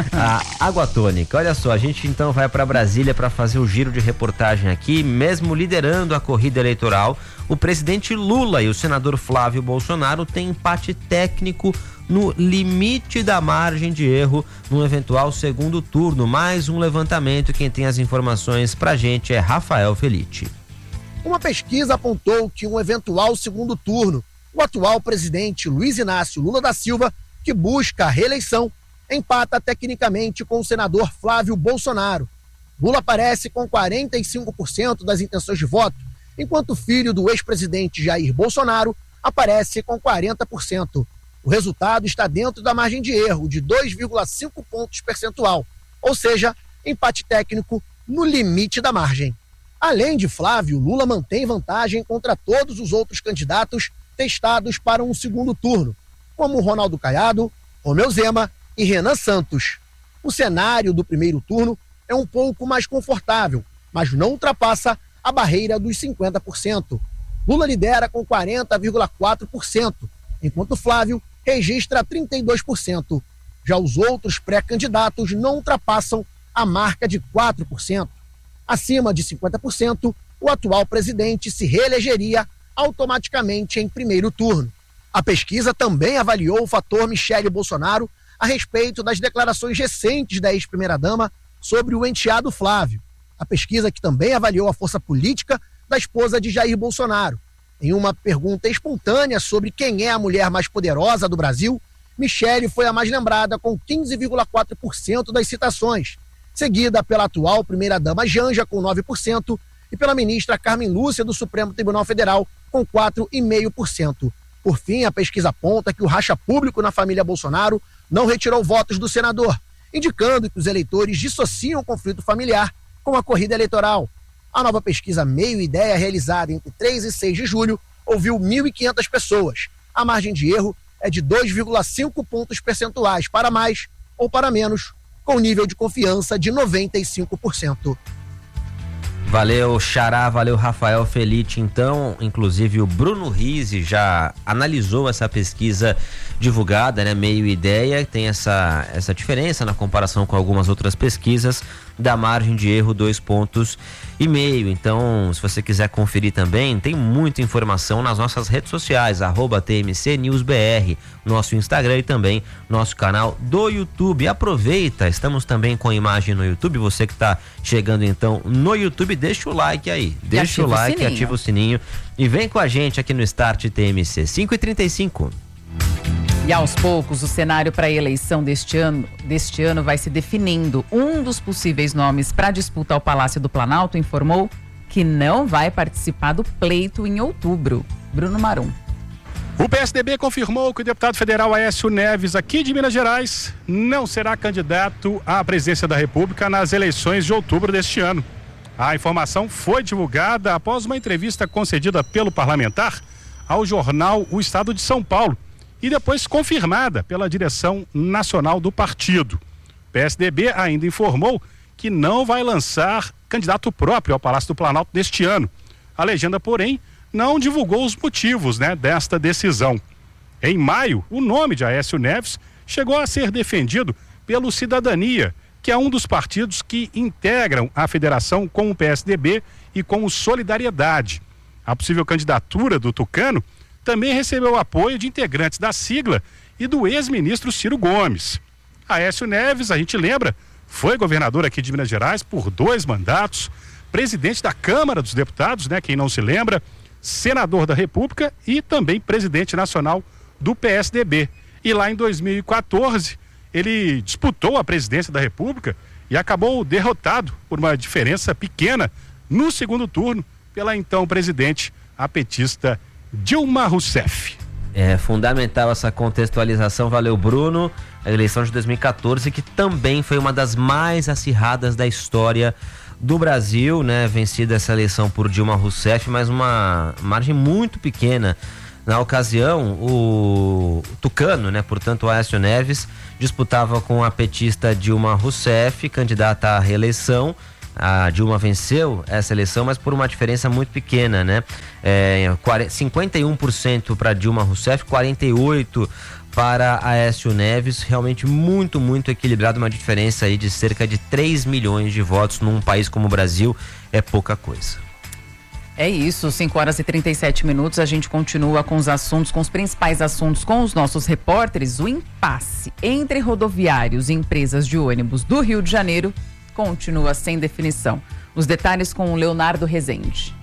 a água tônica. Olha só, a gente então vai para Brasília para fazer o giro de reportagem aqui, mesmo liderando a corrida eleitoral. O presidente Lula e o senador Flávio Bolsonaro têm empate técnico no limite da margem de erro no eventual segundo turno. Mais um levantamento, quem tem as informações pra gente é Rafael Felitti. Uma pesquisa apontou que um eventual segundo turno, o atual presidente Luiz Inácio Lula da Silva, que busca a reeleição, empata tecnicamente com o senador Flávio Bolsonaro. Lula aparece com quarenta e cinco por cento das intenções de voto, enquanto o filho do ex-presidente Jair Bolsonaro aparece com quarenta por cento. O resultado está dentro da margem de erro de dois vírgula cinco pontos percentual, ou seja, empate técnico no limite da margem. Além de Flávio, Lula mantém vantagem contra todos os outros candidatos testados para um segundo turno, como Ronaldo Caiado, Romeu Zema e Renan Santos. O cenário do primeiro turno é um pouco mais confortável, mas não ultrapassa a barreira dos cinquenta por cento. Lula lidera com quarenta vírgula quatro por cento, enquanto Flávio registra trinta e dois por cento. Já os outros pré-candidatos não ultrapassam a marca de quatro por cento. Acima de cinquenta por cento, o atual presidente se reelegeria automaticamente em primeiro turno. A pesquisa também avaliou o fator Michele Bolsonaro a respeito das declarações recentes da ex-primeira-dama sobre o enteado Flávio. A pesquisa que também avaliou a força política da esposa de Jair Bolsonaro. Em uma pergunta espontânea sobre quem é a mulher mais poderosa do Brasil, Michele foi a mais lembrada com quinze vírgula quatro por cento das citações, seguida pela atual primeira-dama Janja com nove por cento e pela ministra Carmen Lúcia do Supremo Tribunal Federal com quatro vírgula cinco por cento. Por fim, a pesquisa aponta que o racha público na família Bolsonaro não retirou votos do senador, indicando que os eleitores dissociam o conflito familiar com a corrida eleitoral. A nova pesquisa Meio Ideia, realizada entre três e seis de julho, ouviu mil e quinhentas pessoas. A margem de erro é de dois vírgula cinco pontos percentuais para mais ou para menos, com nível de confiança de noventa e cinco por cento. Valeu, Xará, valeu, Rafael Felitti. Então, inclusive o Bruno Rizzi já analisou essa pesquisa divulgada, né? Meio Ideia, tem essa, essa diferença na comparação com algumas outras pesquisas da margem de erro dois pontos e meio. Então, se você quiser conferir também, tem muita informação nas nossas redes sociais, arroba T M C News B R, nosso Instagram e também nosso canal do YouTube. Aproveita, estamos também com imagem no YouTube, você que está chegando então no YouTube, deixa o like aí, deixa o like, ativa o sininho e vem com a gente aqui no Start T M C. cinco e trinta e cinco. E aos poucos, o cenário para a eleição deste ano, deste ano vai se definindo. Um dos possíveis nomes para disputa ao Palácio do Planalto informou que não vai participar do pleito em outubro. Bruno Marum. O P S D B confirmou que o deputado federal Aécio Neves, aqui de Minas Gerais, não será candidato à presidência da República nas eleições de outubro deste ano. A informação foi divulgada após uma entrevista concedida pelo parlamentar ao jornal O Estado de São Paulo e depois confirmada pela direção nacional do partido. O P S D B ainda informou que não vai lançar candidato próprio ao Palácio do Planalto neste ano. A legenda, porém, não divulgou os motivos, né, desta decisão. Em maio, o nome de Aécio Neves chegou a ser defendido pelo Cidadania, que é um dos partidos que integram a federação com o P S D B e com o Solidariedade. A possível candidatura do tucano também recebeu apoio de integrantes da sigla e do ex-ministro Ciro Gomes. Aécio Neves, a gente lembra, foi governador aqui de Minas Gerais por dois mandatos, presidente da Câmara dos Deputados, né, quem não se lembra, senador da República e também presidente nacional do P S D B. E lá em dois mil e quatorze, ele disputou a presidência da República e acabou derrotado por uma diferença pequena no segundo turno pela então presidente, a petista Dilma Rousseff. É fundamental essa contextualização, valeu Bruno. A eleição de dois mil e quatorze, que também foi uma das mais acirradas da história do Brasil, né? Vencida essa eleição por Dilma Rousseff, mas uma margem muito pequena. Na ocasião, o tucano, né, portanto o Aécio Neves, disputava com a petista Dilma Rousseff, candidata à reeleição. A Dilma venceu essa eleição, mas por uma diferença muito pequena, né? É, cinquenta e um por cento para Dilma Rousseff, quarenta e oito por cento para Aécio Neves, realmente muito, muito equilibrado, uma diferença aí de cerca de três milhões de votos num país como o Brasil, é pouca coisa. É isso, cinco horas e trinta e sete minutos, a gente continua com os assuntos, com os principais assuntos com os nossos repórteres. O impasse entre rodoviários e empresas de ônibus do Rio de Janeiro continua sem definição. Os detalhes com o Leonardo Rezende.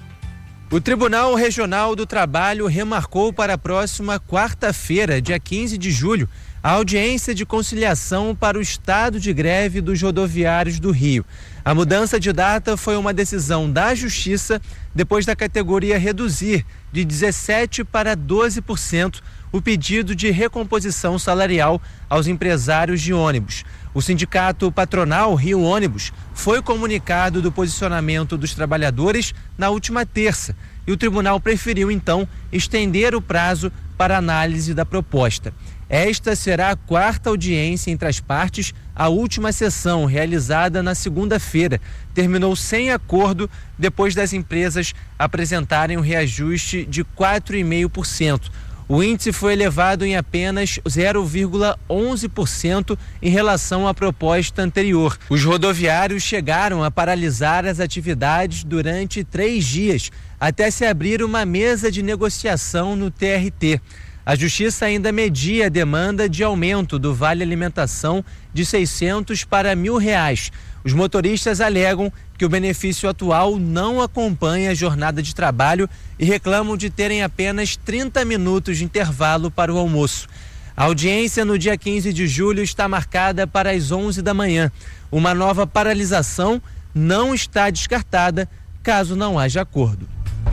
O Tribunal Regional do Trabalho remarcou para a próxima quarta-feira, dia quinze de julho, a audiência de conciliação para o estado de greve dos rodoviários do Rio. A mudança de data foi uma decisão da Justiça depois da categoria reduzir de dezessete por cento para doze por cento o pedido de recomposição salarial aos empresários de ônibus. O sindicato patronal Rio Ônibus foi comunicado do posicionamento dos trabalhadores na última terça e o tribunal preferiu então estender o prazo para análise da proposta. Esta será a quarta audiência entre as partes. A última sessão, realizada na segunda-feira, terminou sem acordo depois das empresas apresentarem um reajuste de quatro vírgula cinco por cento. O índice foi elevado em apenas zero vírgula onze por cento em relação à proposta anterior. Os rodoviários chegaram a paralisar as atividades durante três dias, até se abrir uma mesa de negociação no T R T. A Justiça ainda media a demanda de aumento do Vale Alimentação de seiscentos para mil reais. Os motoristas alegam que o benefício atual não acompanha a jornada de trabalho e reclamam de terem apenas trinta minutos de intervalo para o almoço. A audiência no dia quinze de julho está marcada para as onze da manhã. Uma nova paralisação não está descartada caso não haja acordo.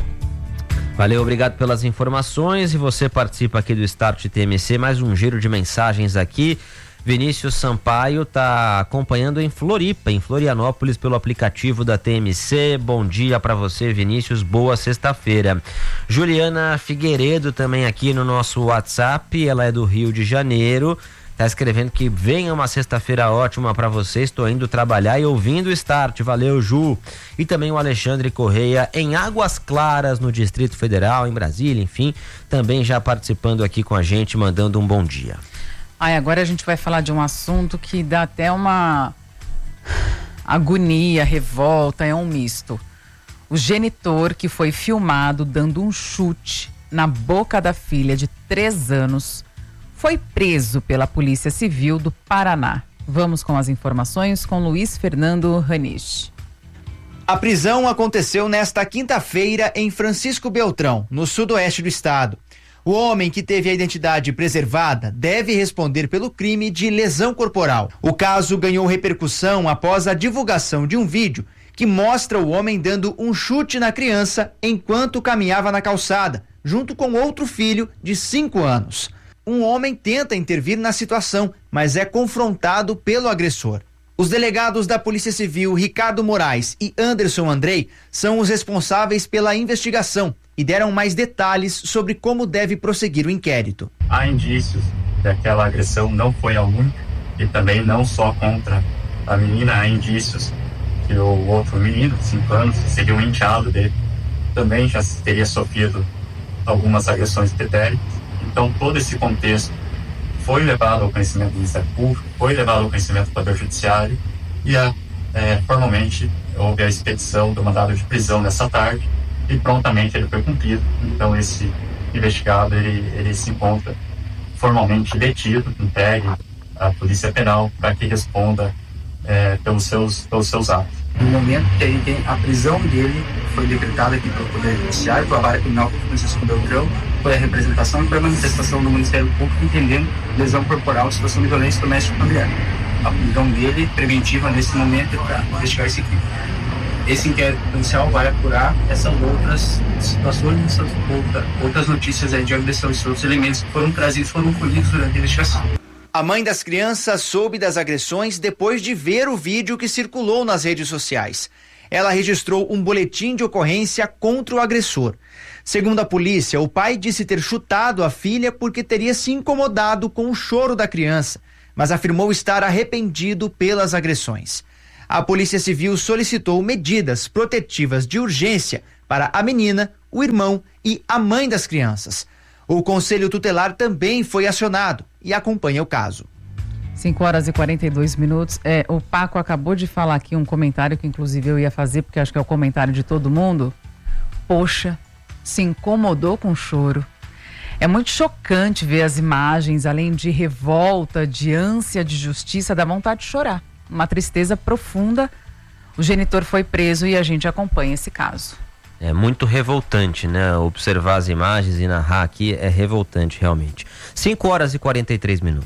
Valeu, obrigado pelas informações. E você participa aqui do Start T M C, mais um giro de mensagens aqui. Vinícius Sampaio está acompanhando em Floripa, em Florianópolis, pelo aplicativo da T M C. Bom dia para você, Vinícius, boa sexta-feira. Juliana Figueiredo também aqui no nosso WhatsApp, ela é do Rio de Janeiro, está escrevendo que venha uma sexta-feira ótima para você, estou indo trabalhar e ouvindo o Start, valeu, Ju. E também o Alexandre Correia em Águas Claras, no Distrito Federal, em Brasília, enfim, também já participando aqui com a gente, mandando um bom dia. Ai, agora a gente vai falar de um assunto que dá até uma agonia, revolta, é um misto. O genitor que foi filmado dando um chute na boca da filha de três anos foi preso pela Polícia Civil do Paraná. Vamos com as informações com Luiz Fernando Ranich. A prisão aconteceu nesta quinta-feira em Francisco Beltrão, no sudoeste do estado. O homem, que teve a identidade preservada, deve responder pelo crime de lesão corporal. O caso ganhou repercussão após a divulgação de um vídeo que mostra o homem dando um chute na criança enquanto caminhava na calçada, junto com outro filho de cinco anos. Um homem tenta intervir na situação, mas é confrontado pelo agressor. Os delegados da Polícia Civil, Ricardo Moraes e Anderson Andrei, são os responsáveis pela investigação e deram mais detalhes sobre como deve prosseguir o inquérito. Há indícios que aquela agressão não foi a única e também não só contra a menina, há indícios que o outro menino, de cinco anos, que seria um enteado dele, também já teria sofrido algumas agressões pretéritas. Então todo esse contexto foi levado ao conhecimento do Ministério Público, foi levado ao conhecimento do Poder Judiciário e a, é, formalmente houve a expedição do mandado de prisão nessa tarde e prontamente ele foi cumprido. Então esse investigado ele, ele se encontra formalmente detido, entregue à Polícia Penal para que responda é, pelos seus, pelos seus atos. No momento que ele tem a prisão dele, foi decretada aqui pelo Poder Judiciário, pela Vara Criminal de Francisco Beltrão, foi a representação e foi a manifestação do Ministério Público entendendo lesão corporal e situação de violência doméstica familiar. A prisão dele, preventiva nesse momento, é para investigar esse crime. Esse inquérito policial vai apurar essas outras situações, essas outra, outras notícias aí de agressão, esses outros elementos que foram trazidos, foram colhidos durante a investigação. A mãe das crianças soube das agressões depois de ver o vídeo que circulou nas redes sociais. Ela registrou um boletim de ocorrência contra o agressor. Segundo a polícia, o pai disse ter chutado a filha porque teria se incomodado com o choro da criança, mas afirmou estar arrependido pelas agressões. A Polícia Civil solicitou medidas protetivas de urgência para a menina, o irmão e a mãe das crianças. O Conselho Tutelar também foi acionado e acompanha o caso. cinco horas e quarenta e dois minutos. É, o Paco acabou de falar aqui um comentário que inclusive eu ia fazer, porque acho que é o comentário de todo mundo. Poxa, se incomodou com o choro. É muito chocante ver as imagens, além de revolta, de ânsia de justiça, dá vontade de chorar. Uma tristeza profunda. O genitor foi preso e a gente acompanha esse caso. É muito revoltante, né? Observar as imagens e narrar aqui é revoltante, realmente. cinco horas e quarenta e três minutos.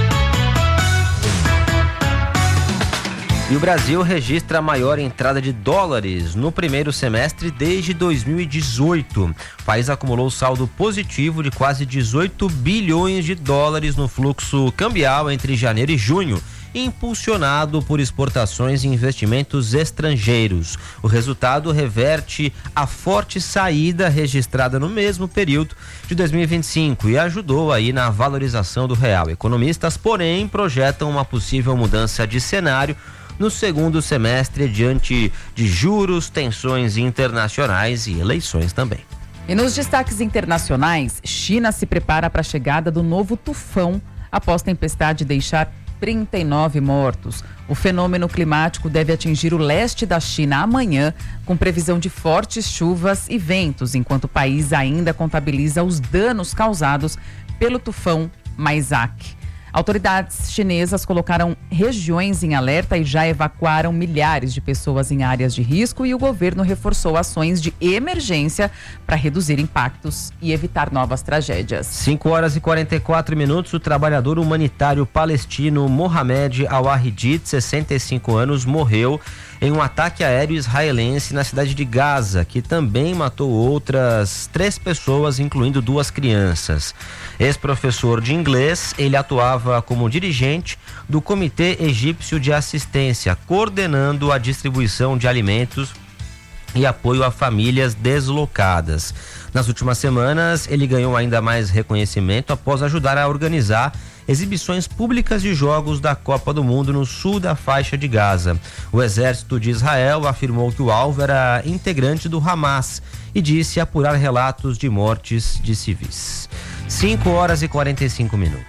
E o Brasil registra a maior entrada de dólares no primeiro semestre desde dois mil e dezoito. O país acumulou saldo positivo de quase dezoito bilhões de dólares no fluxo cambial entre janeiro e junho, impulsionado por exportações e investimentos estrangeiros. O resultado reverte a forte saída registrada no mesmo período de dois mil e vinte e cinco e ajudou aí na valorização do real. Economistas, porém, projetam uma possível mudança de cenário no segundo semestre diante de juros, tensões internacionais e eleições também. E nos destaques internacionais, China se prepara para a chegada do novo tufão após tempestade deixar trinta e nove mortos. O fenômeno climático deve atingir o leste da China amanhã, com previsão de fortes chuvas e ventos, enquanto o país ainda contabiliza os danos causados pelo tufão Maisak. Autoridades chinesas colocaram regiões em alerta e já evacuaram milhares de pessoas em áreas de risco, e o governo reforçou ações de emergência para reduzir impactos e evitar novas tragédias. cinco horas e quarenta e quatro minutos. O trabalhador humanitário palestino Mohamed Al-Wahidi, de sessenta e cinco anos, morreu em um ataque aéreo israelense na cidade de Gaza, que também matou outras três pessoas, incluindo duas crianças. Ex-professor de inglês, ele atuava como dirigente do Comitê Egípcio de Assistência, coordenando a distribuição de alimentos e apoio a famílias deslocadas. Nas últimas semanas, ele ganhou ainda mais reconhecimento após ajudar a organizar exibições públicas de jogos da Copa do Mundo no sul da faixa de Gaza. O exército de Israel afirmou que o alvo era integrante do Hamas e disse apurar relatos de mortes de civis. cinco horas e quarenta e cinco minutos.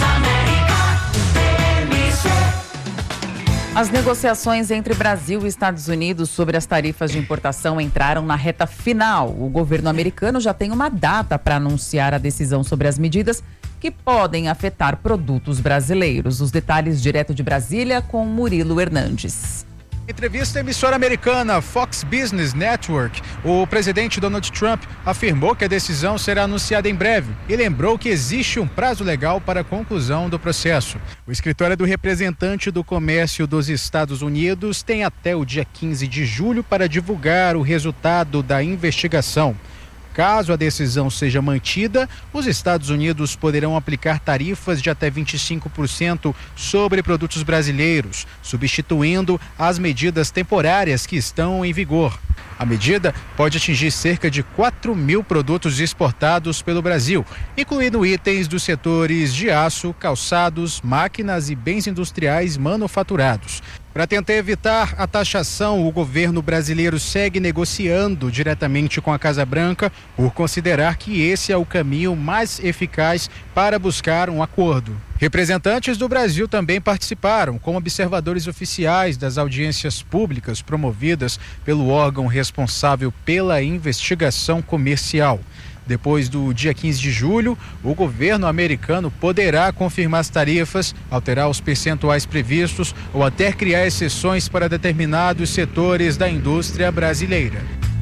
As negociações entre Brasil e Estados Unidos sobre as tarifas de importação entraram na reta final. O governo americano já tem uma data para anunciar a decisão sobre as medidas que podem afetar produtos brasileiros. Os detalhes direto de Brasília com Murilo Hernandes. Em entrevista à emissora americana Fox Business Network, o presidente Donald Trump afirmou que a decisão será anunciada em breve e lembrou que existe um prazo legal para a conclusão do processo. O escritório do representante do comércio dos Estados Unidos tem até o dia quinze de julho para divulgar o resultado da investigação. Caso a decisão seja mantida, os Estados Unidos poderão aplicar tarifas de até vinte e cinco por cento sobre produtos brasileiros, substituindo as medidas temporárias que estão em vigor. A medida pode atingir cerca de quatro mil produtos exportados pelo Brasil, incluindo itens dos setores de aço, calçados, máquinas e bens industriais manufaturados. Para tentar evitar a taxação, o governo brasileiro segue negociando diretamente com a Casa Branca por considerar que esse é o caminho mais eficaz para buscar um acordo. Representantes do Brasil também participaram como observadores oficiais das audiências públicas promovidas pelo órgão responsável pela investigação comercial. Depois do dia quinze de julho, o governo americano poderá confirmar as tarifas, alterar os percentuais previstos ou até criar exceções para determinados setores da indústria brasileira.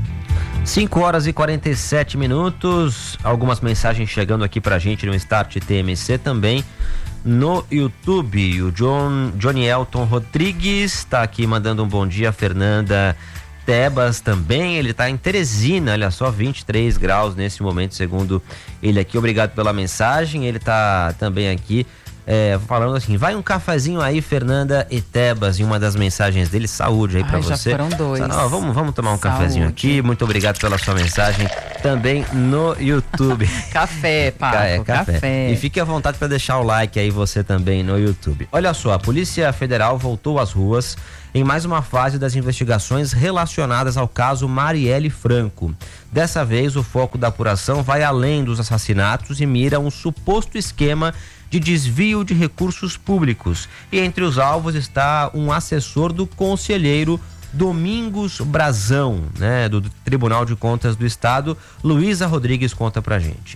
cinco horas e quarenta e sete minutos, algumas mensagens chegando aqui pra gente no Start T M C também no YouTube. O John, Johnny Elton Rodrigues está aqui mandando um bom dia. Fernanda Tebas também, ele está em Teresina, olha só, vinte e três graus nesse momento, segundo ele aqui. Obrigado pela mensagem. Ele está também aqui É, falando assim, vai um cafezinho aí, Fernanda e Tebas, em uma das mensagens dele. Saúde aí pra Ai, já você. foram dois. Não, vamos, vamos tomar um Saúde. cafezinho aqui. Muito obrigado pela sua mensagem também no YouTube. Café, Paco, é, café. café. E fique à vontade para deixar o like aí você também no YouTube. Olha só, a Polícia Federal voltou às ruas em mais uma fase das investigações relacionadas ao caso Marielle Franco. Dessa vez, o foco da apuração vai além dos assassinatos e mira um suposto esquema de desvio de recursos públicos. E entre os alvos está um assessor do conselheiro Domingos Brazão, né, do Tribunal de Contas do Estado. Luísa Rodrigues conta pra gente.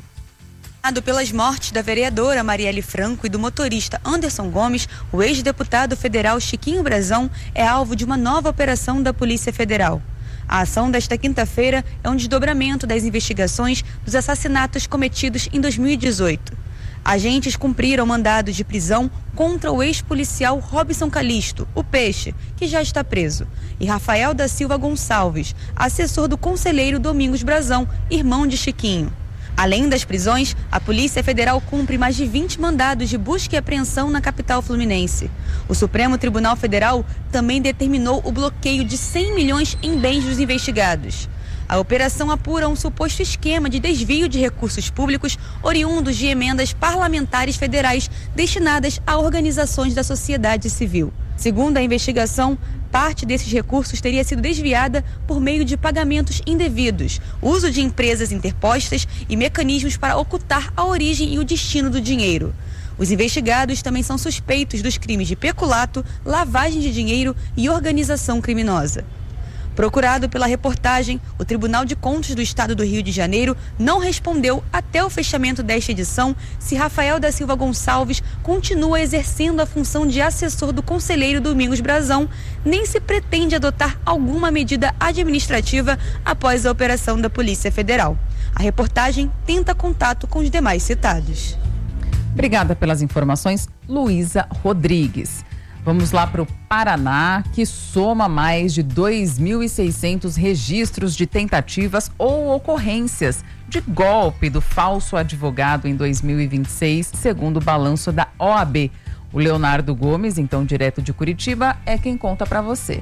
Pelas mortes da vereadora Marielle Franco e do motorista Anderson Gomes, o ex-deputado federal Chiquinho Brazão é alvo de uma nova operação da Polícia Federal. A ação desta quinta-feira é um desdobramento das investigações dos assassinatos cometidos em dois mil e dezoito. Agentes cumpriram mandado de prisão contra o ex-policial Robson Calixto, o Peixe, que já está preso, e Rafael da Silva Gonçalves, assessor do conselheiro Domingos Brazão, irmão de Chiquinho. Além das prisões, a Polícia Federal cumpre mais de vinte mandados de busca e apreensão na capital fluminense. O Supremo Tribunal Federal também determinou o bloqueio de cem milhões em bens dos investigados. A operação apura um suposto esquema de desvio de recursos públicos oriundos de emendas parlamentares federais destinadas a organizações da sociedade civil. Segundo a investigação, parte desses recursos teria sido desviada por meio de pagamentos indevidos, uso de empresas interpostas e mecanismos para ocultar a origem e o destino do dinheiro. Os investigados também são suspeitos dos crimes de peculato, lavagem de dinheiro e organização criminosa. Procurado pela reportagem, o Tribunal de Contas do Estado do Rio de Janeiro não respondeu até o fechamento desta edição se Rafael da Silva Gonçalves continua exercendo a função de assessor do conselheiro Domingos Brazão, nem se pretende adotar alguma medida administrativa após a operação da Polícia Federal. A reportagem tenta contato com os demais citados. Obrigada pelas informações, Luísa Rodrigues. Vamos lá para o Paraná, que soma mais de dois mil e seiscentos registros de tentativas ou ocorrências de golpe do falso advogado em dois mil e vinte e seis, segundo o balanço da O A B. O Leonardo Gomes, então direto de Curitiba, é quem conta para você.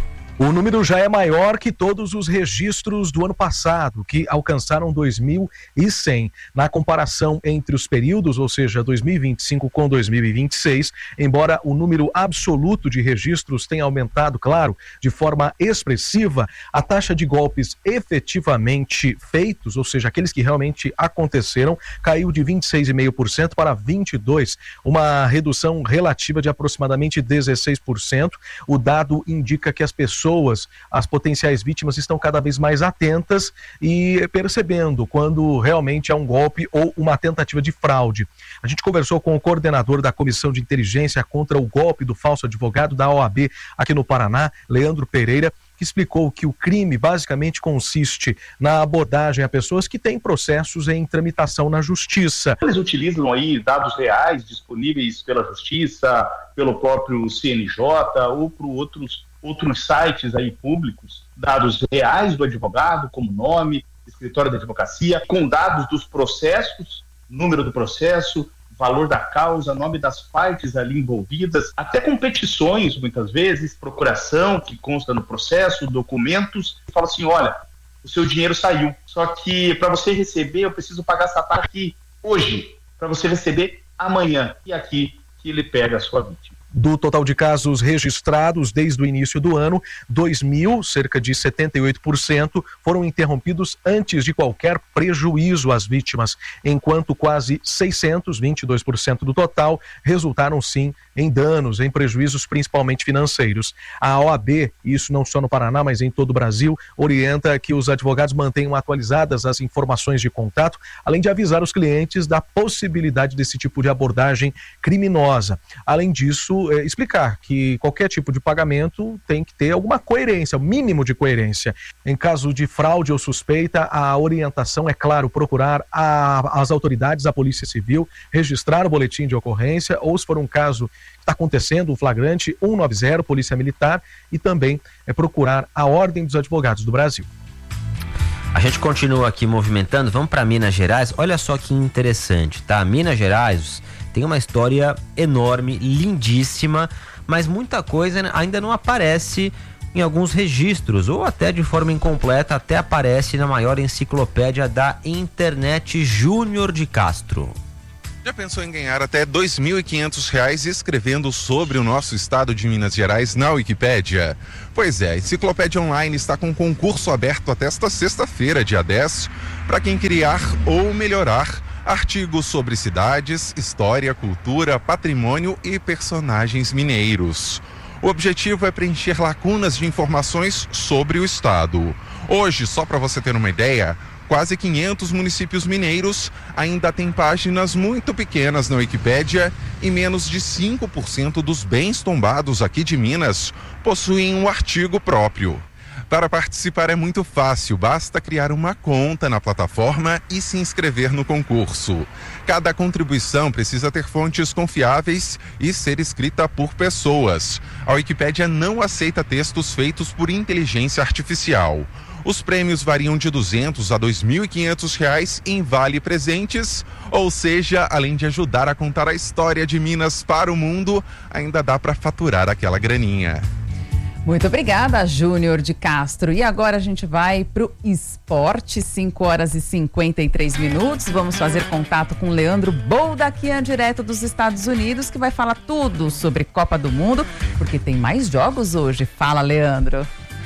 O número já é maior que todos os registros do ano passado, que alcançaram dois mil e cem. Na comparação entre os períodos, ou seja, dois mil e vinte e cinco com dois mil e vinte e seis, embora o número absoluto de registros tenha aumentado, claro, de forma expressiva, a taxa de golpes efetivamente feitos, ou seja, aqueles que realmente aconteceram, caiu de vinte e seis vírgula cinco por cento para vinte e dois por cento, uma redução relativa de aproximadamente dezesseis por cento. O dado indica que as pessoas Pessoas, as potenciais vítimas estão cada vez mais atentas e percebendo quando realmente há um golpe ou uma tentativa de fraude. A gente conversou com o coordenador da Comissão de Inteligência contra o Golpe do Falso Advogado da O A B aqui no Paraná, Leandro Pereira, que explicou que o crime basicamente consiste na abordagem a pessoas que têm processos em tramitação na justiça. Eles utilizam aí dados reais disponíveis pela justiça, pelo próprio C N J ou por outros outros sites aí públicos, dados reais do advogado, como nome, escritório de advocacia, com dados dos processos, número do processo, valor da causa, nome das partes ali envolvidas, até com petições, muitas vezes, procuração que consta no processo, documentos, e fala assim, olha, o seu dinheiro saiu, só que para você receber eu preciso pagar essa taxa aqui hoje, para você receber amanhã, e aqui que ele pega a sua vítima. Do total de casos registrados desde o início do ano, dois mil, cerca de setenta e oito por cento, foram interrompidos antes de qualquer prejuízo às vítimas, enquanto quase seiscentos, vinte e dois por cento do total, resultaram sim em danos, em prejuízos principalmente financeiros. A O A B, isso não só no Paraná, mas em todo o Brasil, orienta que os advogados mantenham atualizadas as informações de contato, além de avisar os clientes da possibilidade desse tipo de abordagem criminosa. Além disso, É, explicar que qualquer tipo de pagamento tem que ter alguma coerência, o mínimo de coerência. Em caso de fraude ou suspeita, a orientação é, claro, procurar a, as autoridades, a Polícia Civil, registrar o boletim de ocorrência, ou se for um caso que está acontecendo, um flagrante, cento e noventa, Polícia Militar, e também é procurar a Ordem dos Advogados do Brasil. A gente continua aqui movimentando, vamos para Minas Gerais. Olha só que interessante, tá? Minas Gerais tem uma história enorme, lindíssima, mas muita coisa ainda não aparece em alguns registros, ou até de forma incompleta, até aparece na maior enciclopédia da internet, Júnior de Castro. Já pensou em ganhar até dois mil e quinhentos reais escrevendo sobre o nosso estado de Minas Gerais na Wikipédia? Pois é, a enciclopédia online está com um concurso aberto até esta sexta-feira, dia dez, para quem criar ou melhorar artigos sobre cidades, história, cultura, patrimônio e personagens mineiros. O objetivo é preencher lacunas de informações sobre o estado. Hoje, só para você ter uma ideia, quase quinhentos municípios mineiros ainda têm páginas muito pequenas na Wikipédia e menos de cinco por cento dos bens tombados aqui de Minas possuem um artigo próprio. Para participar é muito fácil, basta criar uma conta na plataforma e se inscrever no concurso. Cada contribuição precisa ter fontes confiáveis e ser escrita por pessoas. A Wikipédia não aceita textos feitos por inteligência artificial. Os prêmios variam de duzentos a dois mil e quinhentos reais em vale presentes, ou seja, além de ajudar a contar a história de Minas para o mundo, ainda dá para faturar aquela graninha. Muito obrigada, Júnior de Castro. E agora a gente vai pro esporte, cinco horas e cinquenta e três minutos. Vamos fazer contato com Leandro Boldaquian, direto dos Estados Unidos, que vai falar tudo sobre Copa do Mundo, porque tem mais jogos hoje. Fala, Leandro.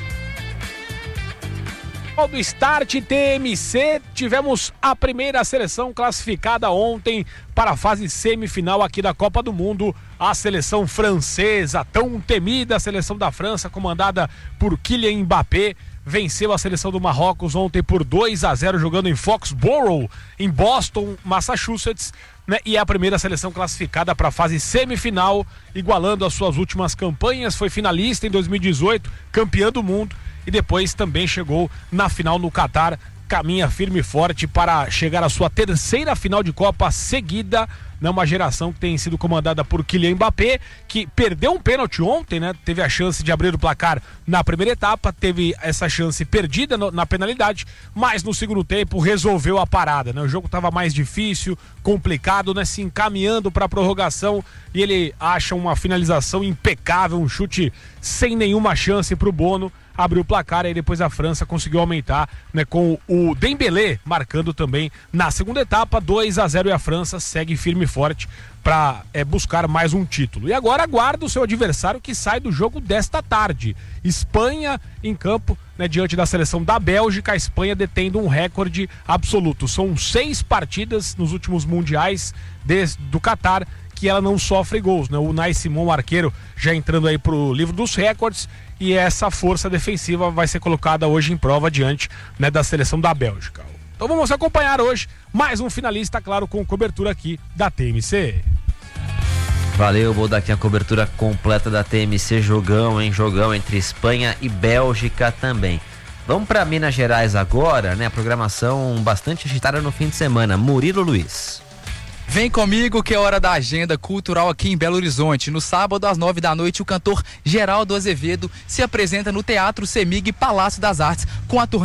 Do Start T M C, tivemos a primeira seleção classificada ontem para a fase semifinal aqui da Copa do Mundo, a seleção francesa, tão temida, a seleção da França, comandada por Kylian Mbappé, venceu a seleção do Marrocos ontem por dois a zero, jogando em Foxborough, em Boston, Massachusetts, né? E é a primeira seleção classificada para a fase semifinal, igualando as suas últimas campanhas, foi finalista em dois mil e dezoito, campeã do mundo, e depois também chegou na final no Catar, caminha firme e forte para chegar à sua terceira final de Copa seguida, né? Uma geração que tem sido comandada por Kylian Mbappé, que perdeu um pênalti ontem, né? Teve a chance de abrir o placar na primeira etapa, teve essa chance perdida no, na penalidade, mas no segundo tempo resolveu a parada, né? O jogo estava mais difícil, complicado, né? Se encaminhando para a prorrogação, e ele acha uma finalização impecável, um chute sem nenhuma chance para o Bono, abriu o placar, e depois a França conseguiu aumentar, né, com o Dembélé marcando também na segunda etapa, dois a zero, e a França segue firme e forte para é, buscar mais um título. E agora aguarda o seu adversário, que sai do jogo desta tarde. Espanha em campo, né, diante da seleção da Bélgica. A Espanha detendo um recorde absoluto. São seis partidas nos últimos mundiais desde do Catar que ela não sofre gols, né? O Unai Simon, arqueiro, já entrando aí pro livro dos recordes, e essa força defensiva vai ser colocada hoje em prova diante, né, da seleção da Bélgica. Então vamos acompanhar hoje mais um finalista, claro, com cobertura aqui da T M C. Valeu, vou dar aqui a cobertura completa da T M C, jogão, hein? Jogão entre Espanha e Bélgica também. Vamos para Minas Gerais agora, né? A programação bastante agitada no fim de semana. Murilo Luiz. Vem comigo que é hora da agenda cultural aqui em Belo Horizonte. No sábado, às nove da noite, o cantor Geraldo Azevedo se apresenta no Teatro Semig Palácio das Artes com a turnê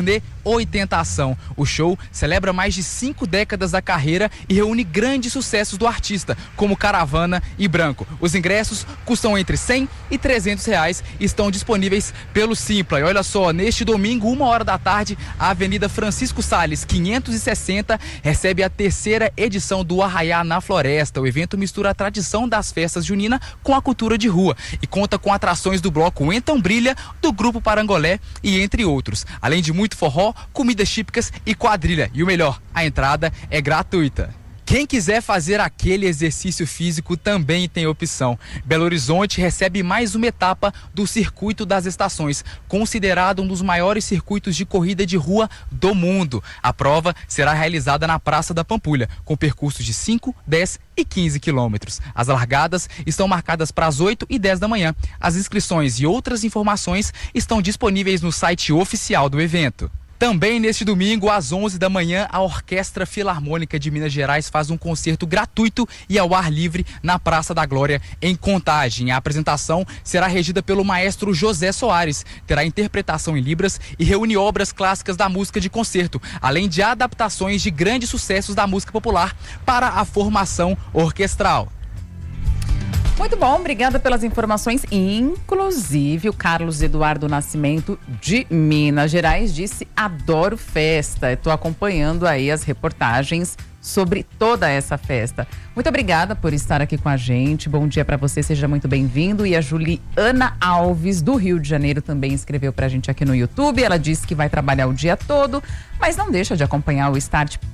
Oitentação. O show celebra mais de cinco décadas da carreira e reúne grandes sucessos do artista, como Caravana e Branco. Os ingressos custam entre cem e trezentos reais e estão disponíveis pelo Simpla. E olha só, neste domingo, uma hora da tarde, a Avenida Francisco Salles, quinhentos e sessenta, recebe a terceira edição do Arraiá na Floresta. O evento mistura a tradição das festas juninas com a cultura de rua e conta com atrações do bloco Então Brilha, do Grupo Parangolé e entre outros. Além de muito forró, comidas típicas e quadrilha. E o melhor, a entrada é gratuita. Quem quiser fazer aquele exercício físico também tem opção. Belo Horizonte recebe mais uma etapa do Circuito das Estações, considerado um dos maiores circuitos de corrida de rua do mundo. A prova será realizada na Praça da Pampulha, com percursos de cinco, dez e quinze quilômetros. As largadas estão marcadas para as oito e dez da manhã. As inscrições e outras informações estão disponíveis no site oficial do evento. Também neste domingo, às onze da manhã, a Orquestra Filarmônica de Minas Gerais faz um concerto gratuito e ao ar livre na Praça da Glória, em Contagem. A apresentação será regida pelo maestro José Soares, terá interpretação em libras e reúne obras clássicas da música de concerto, além de adaptações de grandes sucessos da música popular para a formação orquestral. Muito bom, obrigada pelas informações. Inclusive, o Carlos Eduardo Nascimento, de Minas Gerais, disse: adoro festa. Estou acompanhando aí as reportagens sobre toda essa festa. Muito obrigada por estar aqui com a gente. Bom dia para você, seja muito bem-vindo. E a Juliana Alves, do Rio de Janeiro, também escreveu pra gente aqui no YouTube. Ela disse que vai trabalhar o dia todo, mas não deixa de acompanhar o Start